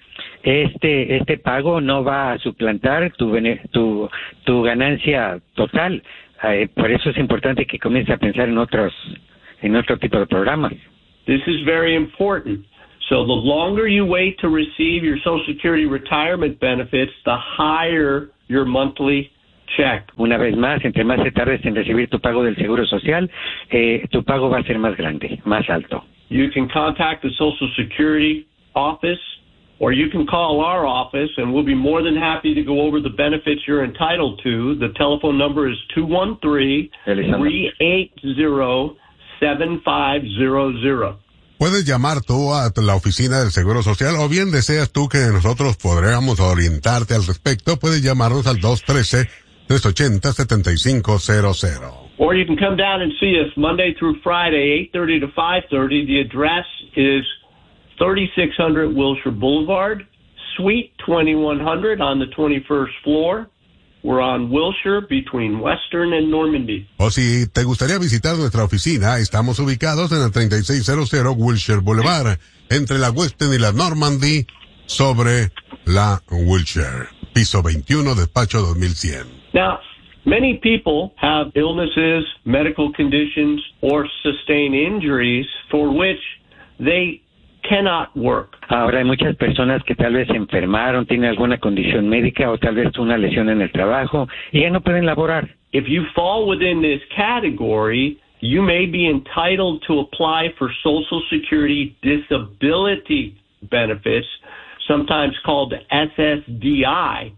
Speaker 10: este este pago no va a suplantar tu bene, tu tu ganancia total. Eh, por eso es importante que comiences a pensar en otros en otro tipo de programas.
Speaker 14: This is very important. So the longer you wait to receive your Social Security retirement benefits, the higher your monthly check.
Speaker 10: Una vez más, entre más te tardes en recibir tu pago del Seguro Social, eh, tu pago va a ser más grande, más alto.
Speaker 14: You can contact the Social Security office, or you can call our office, and we'll be more than happy to go over the benefits you're entitled to. The telephone number is two one three, three eight zero, seven five zero zero.
Speaker 13: Puedes llamar tú a la oficina del Seguro Social, o bien deseas tú que nosotros podríamos orientarte al respecto, puedes llamarnos al dos uno tres, tres ocho cero, siete cinco cero cero.
Speaker 14: Or you can come down and see us Monday through Friday, eight thirty to five thirty. The address is thirty-six hundred Wilshire Boulevard, Suite twenty-one hundred on the twenty-first floor. We're on Wilshire between Western and Normandy.
Speaker 13: O si te gustaría visitar nuestra oficina, estamos ubicados en el treinta y seis cero Wilshire Boulevard, entre la Western y la Normandy, sobre la Wilshire. Piso veintiuno, despacho dos mil cien.
Speaker 14: Now, many people have illnesses, medical conditions, or sustain injuries for which they cannot work.
Speaker 10: Ahora hay muchas personas que tal vez se enfermaron, tienen alguna condición médica o tal vez una lesión en el trabajo y ya no pueden laborar.
Speaker 14: If you fall within this category, you may be entitled to apply for Social Security disability benefits, sometimes called S S D I.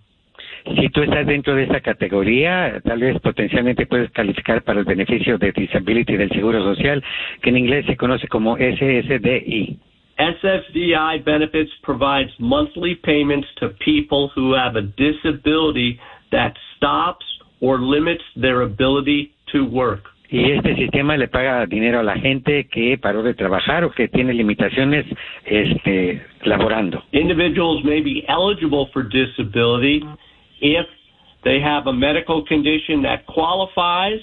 Speaker 10: Si tú estás dentro de esa categoría, tal vez potencialmente puedes calificar para el beneficio de disability del Seguro Social, que en inglés se conoce como S S D I.
Speaker 14: S S D I benefits provides monthly payments to people who have a disability that stops or limits their ability to work.
Speaker 10: Y este sistema le paga dinero a la gente que paró de trabajar o que tiene limitaciones este, laborando.
Speaker 14: Individuals may be eligible for disability if they have a medical condition that qualifies,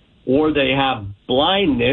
Speaker 14: or they have blindness,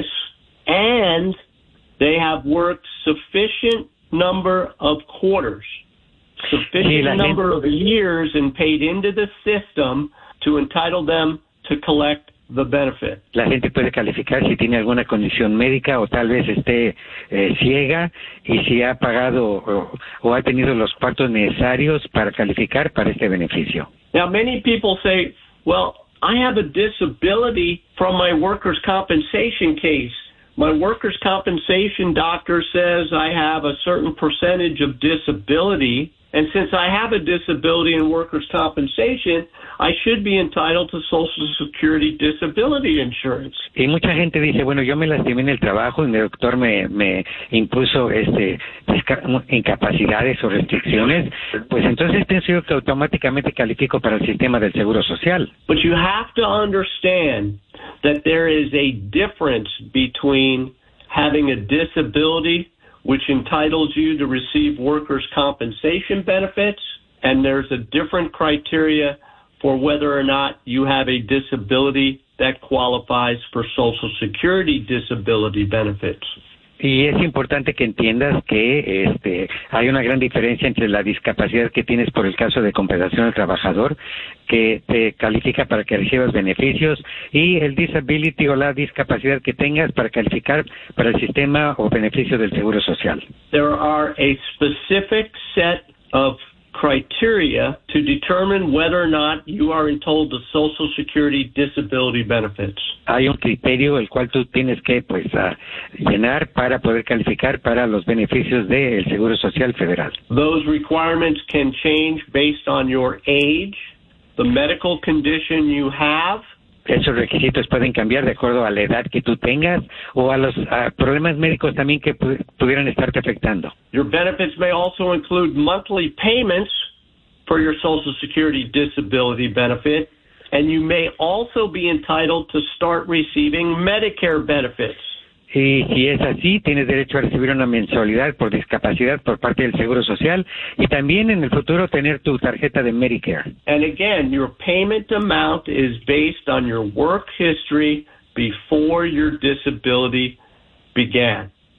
Speaker 14: and they have worked sufficient number of quarters, sufficient
Speaker 10: sí,
Speaker 14: number
Speaker 10: gente...
Speaker 14: of years and paid into the system to entitle them to collect the benefit.
Speaker 10: La gente puede calificar si tiene alguna condición médica o tal vez esté eh, ciega y si ha pagado o, o ha tenido los cuartos necesarios para calificar para este beneficio.
Speaker 14: Now, many people say, well, I have a disability from my workers' compensation case. My workers' compensation doctor says I have a certain percentage of disability, and since I have a disability in workers' compensation, I should be entitled to Social Security disability insurance.
Speaker 10: Y mucha gente dice, bueno, yo me lastimé en el trabajo y mi doctor me, me impuso este incapacidades o restricciones, pues entonces pienso yo que automáticamente califico para el sistema del Seguro Social.
Speaker 14: But you have to understand that there is a difference between having a disability which entitles you to receive workers' compensation benefits, and there's a different criteria for whether or not you have a disability that qualifies for Social Security disability benefits.
Speaker 10: Y es importante que entiendas que este hay una gran diferencia entre la discapacidad que tienes por el caso de compensación al trabajador, que te califica para que recibas beneficios, y el disability o la discapacidad que tengas para calificar para el sistema o beneficio del Seguro Social.
Speaker 14: There are a specific set of criteria to determine whether or not you are entitled to Social Security disability benefits.
Speaker 10: Hay un criterio el cual tú tienes que pues uh, llenar para poder calificar para los beneficios del Seguro Social Federal.
Speaker 14: Those requirements can change based on your age, the medical condition you have.
Speaker 10: Esos requisitos pueden cambiar de acuerdo a la edad que tú tengas o a los uh, problemas médicos también que pu- pudieran estarte afectando.
Speaker 14: Your benefits may also include monthly payments for your Social Security disability benefit, and you may also be entitled to start receiving Medicare benefits.
Speaker 10: Y si es así, tienes derecho a recibir una mensualidad por discapacidad por parte del Seguro Social y también en el futuro tener tu tarjeta de Medicare.
Speaker 14: And again, your payment amount is based on your work history before your disability began.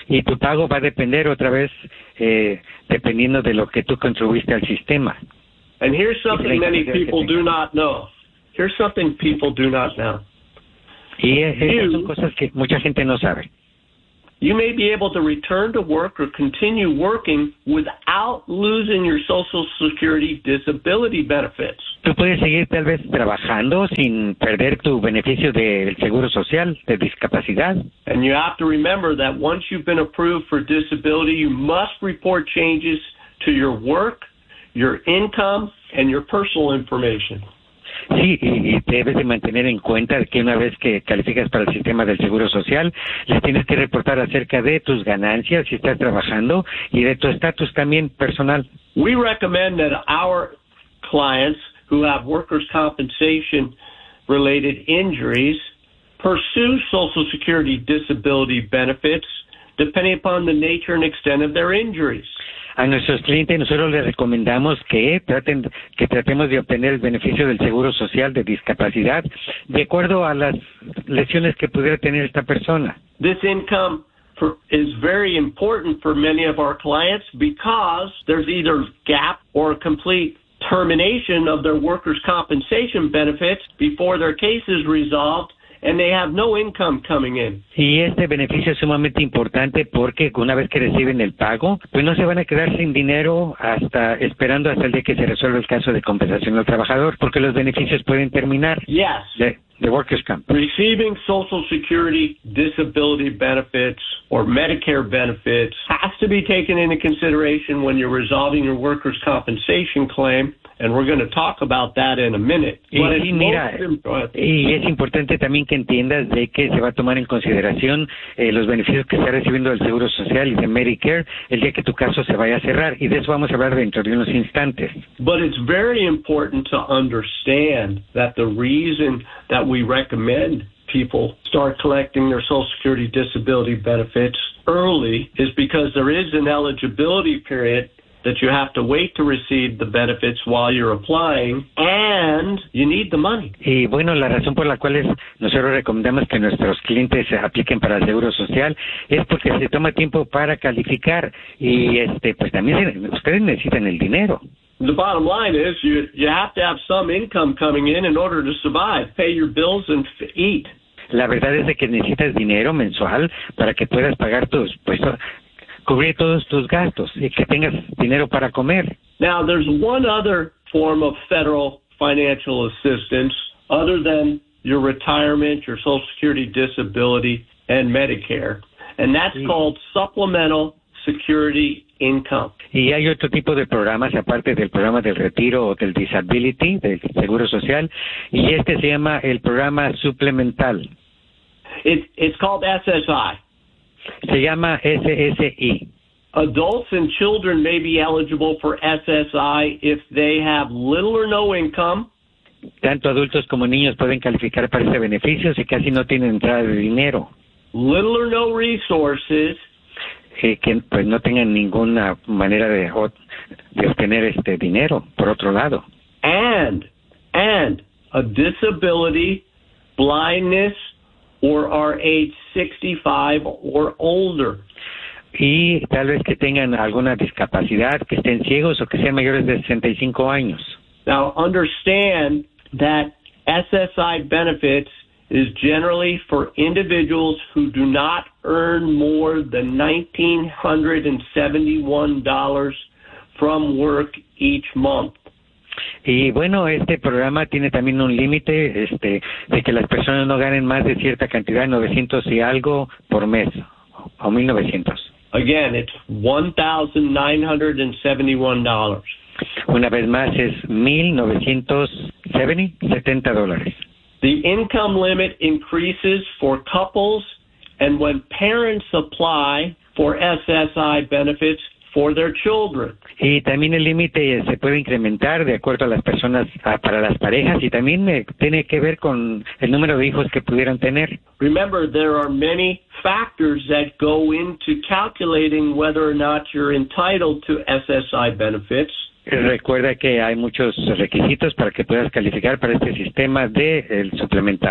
Speaker 15: Y tu pago va a depender otra vez, eh, dependiendo de lo que tú contribuiste al sistema.
Speaker 14: And here's something many people do not know. Here's something people do not know.
Speaker 15: Y esas son cosas que mucha gente no sabe.
Speaker 14: You may be able to return to work or continue working without losing your Social Security disability benefits.
Speaker 15: Tú puedes seguir tal vez trabajando sin perder tu beneficio del seguro social de discapacidad.
Speaker 14: And you have to remember that once you've been approved for disability, you must report changes to your work, your income, and your personal information.
Speaker 15: Sí, y, y debes de mantener en cuenta que una vez que calificas para el sistema del Seguro Social, les tienes que reportar acerca de tus ganancias si estás trabajando y de tu estatus también personal.
Speaker 14: We recommend that our clients who have workers' compensation related injuries pursue Social Security disability benefits depending upon the nature and extent of their injuries.
Speaker 15: A nuestros clientes nosotros les recomendamos que traten que tratemos de obtener el beneficio del Seguro Social de discapacidad de acuerdo a las lesiones que pudiera tener esta persona.
Speaker 14: This income for, is very important for many of our clients because there's either gap or complete termination of their workers' compensation benefits before their case is resolved. And they have no income coming in.
Speaker 15: Y este beneficio es sumamente importante porque una vez que reciben el pago, pues no se van a quedar sin dinero hasta esperando hasta el día que se resuelva el caso de compensación al trabajador, porque los beneficios pueden terminar.
Speaker 14: Yes.
Speaker 15: De, de workers' comp.
Speaker 14: Receiving Social Security disability benefits or Medicare benefits has to be taken into consideration when you're resolving your workers' compensation claim. And we're going to talk about that in a minute.
Speaker 15: Y, sí, mira, y es importante también que entiendas de que se va a tomar en consideración eh, los beneficios que está recibiendo del Seguro Social y de Medicare el día que tu caso se vaya a cerrar. Y de eso vamos a hablar dentro de unos instantes.
Speaker 14: But it's very important to understand that the reason that we recommend people start collecting their Social Security disability benefits early is because there is an eligibility period that you have to wait to receive the benefits while you're applying, and you need the money.
Speaker 15: Y bueno, la razón por la cual es, nosotros recomendamos que nuestros clientes apliquen para el Seguro Social es porque se toma tiempo para calificar y este pues también ustedes necesitan el dinero.
Speaker 14: The bottom line is you you have to have some income coming in in order to survive, pay your bills and f- eat.
Speaker 15: La verdad es de que necesitas dinero mensual para que puedas pagar tus pues cubrir todos tus gastos y que tengas dinero para comer.
Speaker 14: Now, there's one other form of federal financial assistance other than your retirement, your Social Security disability, and Medicare, and that's sí. called Supplemental Security Income.
Speaker 15: Y hay otro tipo de programas aparte del programa del retiro o del disability, del Seguro Social, y este se llama el programa suplemental.
Speaker 14: It, it's called S S I.
Speaker 15: Se llama S S I.
Speaker 14: Adults and children may be eligible for S S I if they have little or no income.
Speaker 15: Tanto adultos como niños pueden calificar para ese beneficio si casi no tienen entrada de dinero.
Speaker 14: Little or no resources.
Speaker 15: Eh, que pues no tengan ninguna manera de, de obtener este dinero, por otro lado.
Speaker 14: And, and a disability, blindness, or are age sixty-five or older.
Speaker 15: Y tal vez que tengan alguna discapacidad, que estén ciegos o que sean mayores de sesenta y cinco años.
Speaker 14: Now, understand that S S I benefits is generally for individuals who do not earn more than one thousand nine hundred seventy-one dollars from work each month.
Speaker 15: Y bueno, este programa tiene también un límite este, de que las personas no ganen más de cierta cantidad, novecientos y algo por mes, o mil novecientos.
Speaker 14: Again, it's one thousand nine hundred seventy-one dollars.
Speaker 15: Una vez más es mil novecientos setenta dólares.
Speaker 14: The income limit increases for couples and when parents apply for S S I benefits for their children.
Speaker 15: Y también el límite se puede incrementar de acuerdo a las personas, a, para las parejas, y también eh, tiene que ver con el número de hijos que pudieran tener.
Speaker 14: Remember, there are many factors that go into calculating whether or not you're entitled to S S I benefits.
Speaker 15: Recuerda que hay muchos requisitos para que puedas calificar para este sistema de el suplemental.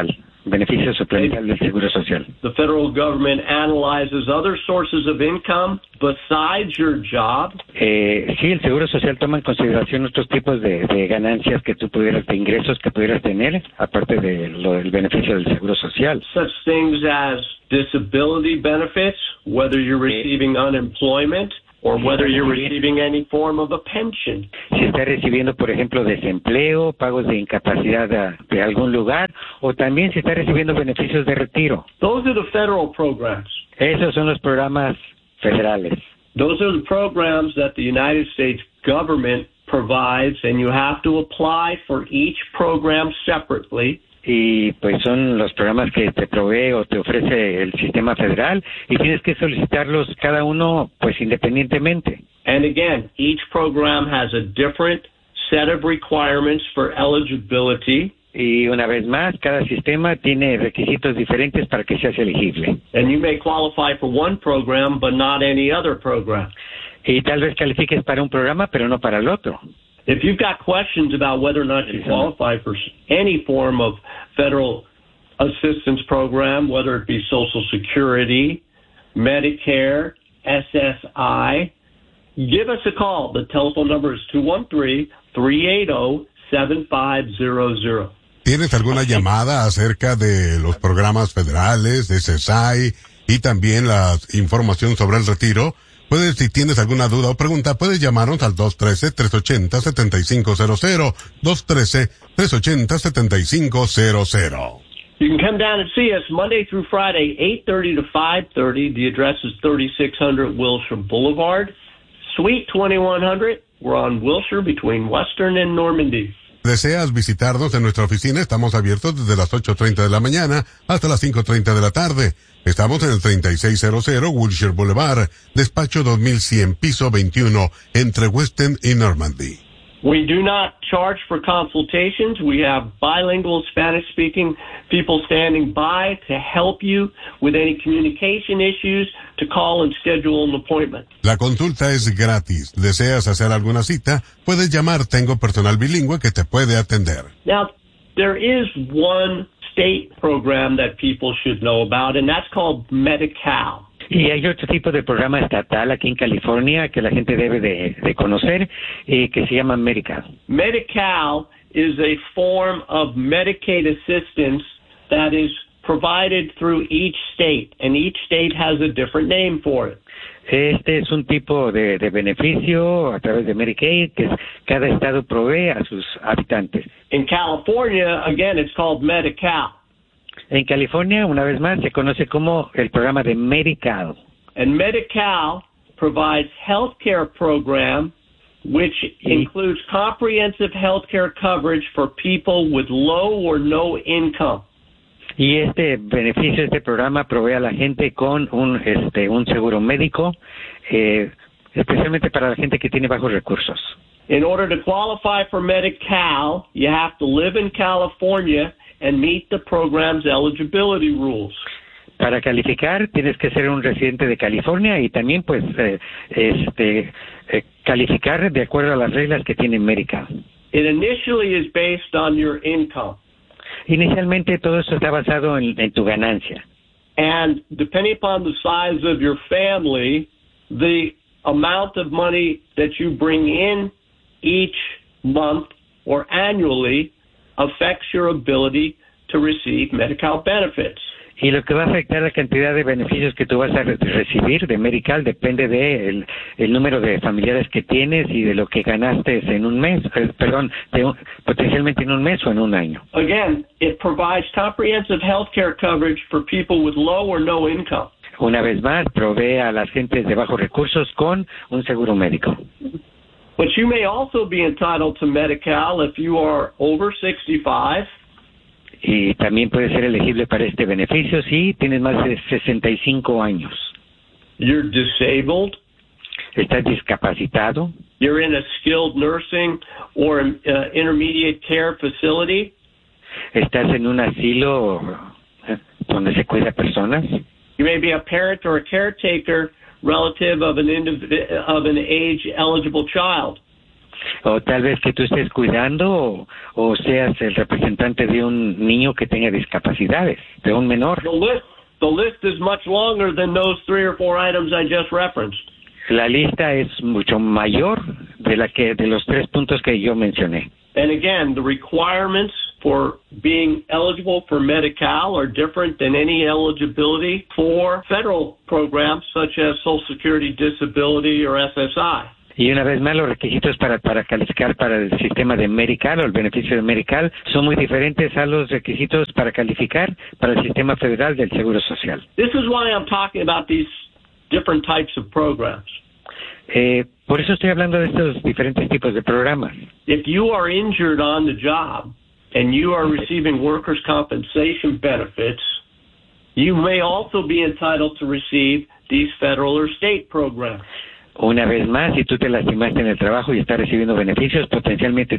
Speaker 15: beneficio suplemental del Seguro Social.
Speaker 14: The federal government analyzes other sources of income besides your job.
Speaker 15: Eh, sí, el Seguro Social toma en consideración otros tipos de, de ganancias que tú pudieras, de ingresos que pudieras tener, aparte de lo del beneficio del Seguro Social.
Speaker 14: Such things as disability benefits, whether you're receiving unemployment, or whether you're receiving any form of a pension.
Speaker 15: Si está recibiendo, por ejemplo, desempleo, pagos de incapacidad de, de algún lugar, o también si está recibiendo beneficios de retiro.
Speaker 14: Those are the federal programs.
Speaker 15: Esos son los programas federales.
Speaker 14: Those are the programs that the United States government provides, and you have to apply for each program separately.
Speaker 15: Y pues son los programas que te provee o te ofrece el sistema federal y tienes que solicitarlos cada uno pues independientemente.
Speaker 14: And again, each program has a different set of requirements for eligibility.
Speaker 15: Y una vez más, cada sistema tiene requisitos diferentes para que seas elegible.
Speaker 14: And you may qualify for one program but not any other program.
Speaker 15: Y tal vez califiques para un programa pero no para el otro.
Speaker 14: If you've got questions about whether or not you qualify for any form of federal assistance program, whether it be Social Security, Medicare, S S I, give us a call. The telephone number is two one three, three eight zero, seven five zero zero.
Speaker 13: ¿Tienes alguna llamada acerca de los programas federales, de S S I y también la información sobre el retiro? Puedes, si tienes alguna duda o pregunta, puedes llamarnos al dos uno tres, tres ocho cero, siete cinco cero cero, dos uno tres, tres ocho cero, siete cinco cero cero.
Speaker 14: You can come down and see us Monday through Friday, eight thirty to five thirty. The address is thirty-six hundred Wilshire Boulevard, Suite twenty-one hundred. We're on Wilshire between Western and Normandy.
Speaker 13: ¿Deseas visitarnos en nuestra oficina? Estamos abiertos desde las ocho treinta de la mañana hasta las cinco treinta de la tarde. Estamos en el treinta y seis cero cero Wilshire Boulevard, despacho dos mil cien, piso veintiuno, entre Western y Normandy.
Speaker 14: We do not charge for consultations. We have bilingual Spanish-speaking people standing by to help you with any communication issues, to call and schedule an appointment.
Speaker 13: La consulta es gratis. ¿Deseas hacer alguna cita? Puedes llamar. Tengo personal bilingüe que te puede atender.
Speaker 14: Now, there is one state program that people should know about, and that's called Medi-Cal.
Speaker 15: Y hay otro tipo de programa estatal aquí en California que la gente debe de, de conocer, eh, que se llama Medi-Cal.
Speaker 14: Medi-Cal is a form of Medicaid assistance that is provided through each state, and each state has a different name for it.
Speaker 15: Este es un tipo de, de beneficio a través de Medicaid que cada estado provee a sus habitantes.
Speaker 14: In California, again, it's called Medi-Cal.
Speaker 15: En California, una vez más, se conoce como el programa de Medi-Cal.
Speaker 14: And Medi-Cal provides health care program which includes comprehensive health care coverage for people with low or no income.
Speaker 15: Y este beneficio, este programa provee a la gente con un este un seguro médico, eh, especialmente para la gente que tiene bajos recursos.
Speaker 14: In order to qualify for Medi-Cal, you have to live in California and meet the program's eligibility rules.
Speaker 15: Para calificar tienes que ser un residente de California y también pues eh, este eh, calificar de acuerdo a las reglas que tiene Medi-Cal.
Speaker 14: It initially is based on your income.
Speaker 15: Inicialmente todo esto está basado en, en tu ganancia.
Speaker 14: And depending upon the size of your family, the amount of money that you bring in each month or annually affects your ability to receive Medi-Cal benefits.
Speaker 15: Y lo que va a afectar la cantidad de beneficios que tú vas a re- recibir de Medi-Cal depende de el, el número de familiares que tienes y de lo que ganaste en un mes, eh, perdón, de un, potencialmente en un mes o en un año.
Speaker 14: Again, it provides comprehensive health care coverage for people with low or no income.
Speaker 15: Una vez más, provee a las gentes de bajos recursos con un seguro médico.
Speaker 14: But you may also be entitled to Medi-Cal if you are over sixty-five.
Speaker 15: Y también puede ser elegible para este beneficio si tienes más de sesenta y cinco años.
Speaker 14: You're disabled.
Speaker 15: Estás discapacitado.
Speaker 14: You're in a skilled nursing or uh, intermediate care facility.
Speaker 15: Estás en un asilo eh, donde se cuida personas.
Speaker 14: You may be a parent or a caretaker relative of an indiv- of an age-eligible child.
Speaker 15: O tal vez que tú estés cuidando o, o seas el representante de un niño que tenga discapacidades, de un menor.
Speaker 14: The list, the list is much longer than those three or four items I just referenced.
Speaker 15: La lista es mucho mayor de la que de los tres puntos que yo mencioné.
Speaker 14: And again, the requirements for being eligible for Medi-Cal are different than any eligibility for federal programs such as Social Security, Disability, or S S I.
Speaker 15: Y una vez más, los requisitos para, para calificar para el sistema de Medi-Cal o el beneficio de Medi-Cal son muy diferentes a los requisitos para calificar para el sistema federal del Seguro Social.
Speaker 14: This is why I'm talking about these different types of programs.
Speaker 15: Eh, por eso estoy hablando de estos diferentes tipos de programas.
Speaker 14: If you are injured on the job and you are receiving workers' compensation benefits, you may also be entitled to receive these federal or state programs.
Speaker 15: Una vez más, si tú te lastimaste en el trabajo y estás recibiendo beneficios, potencialmente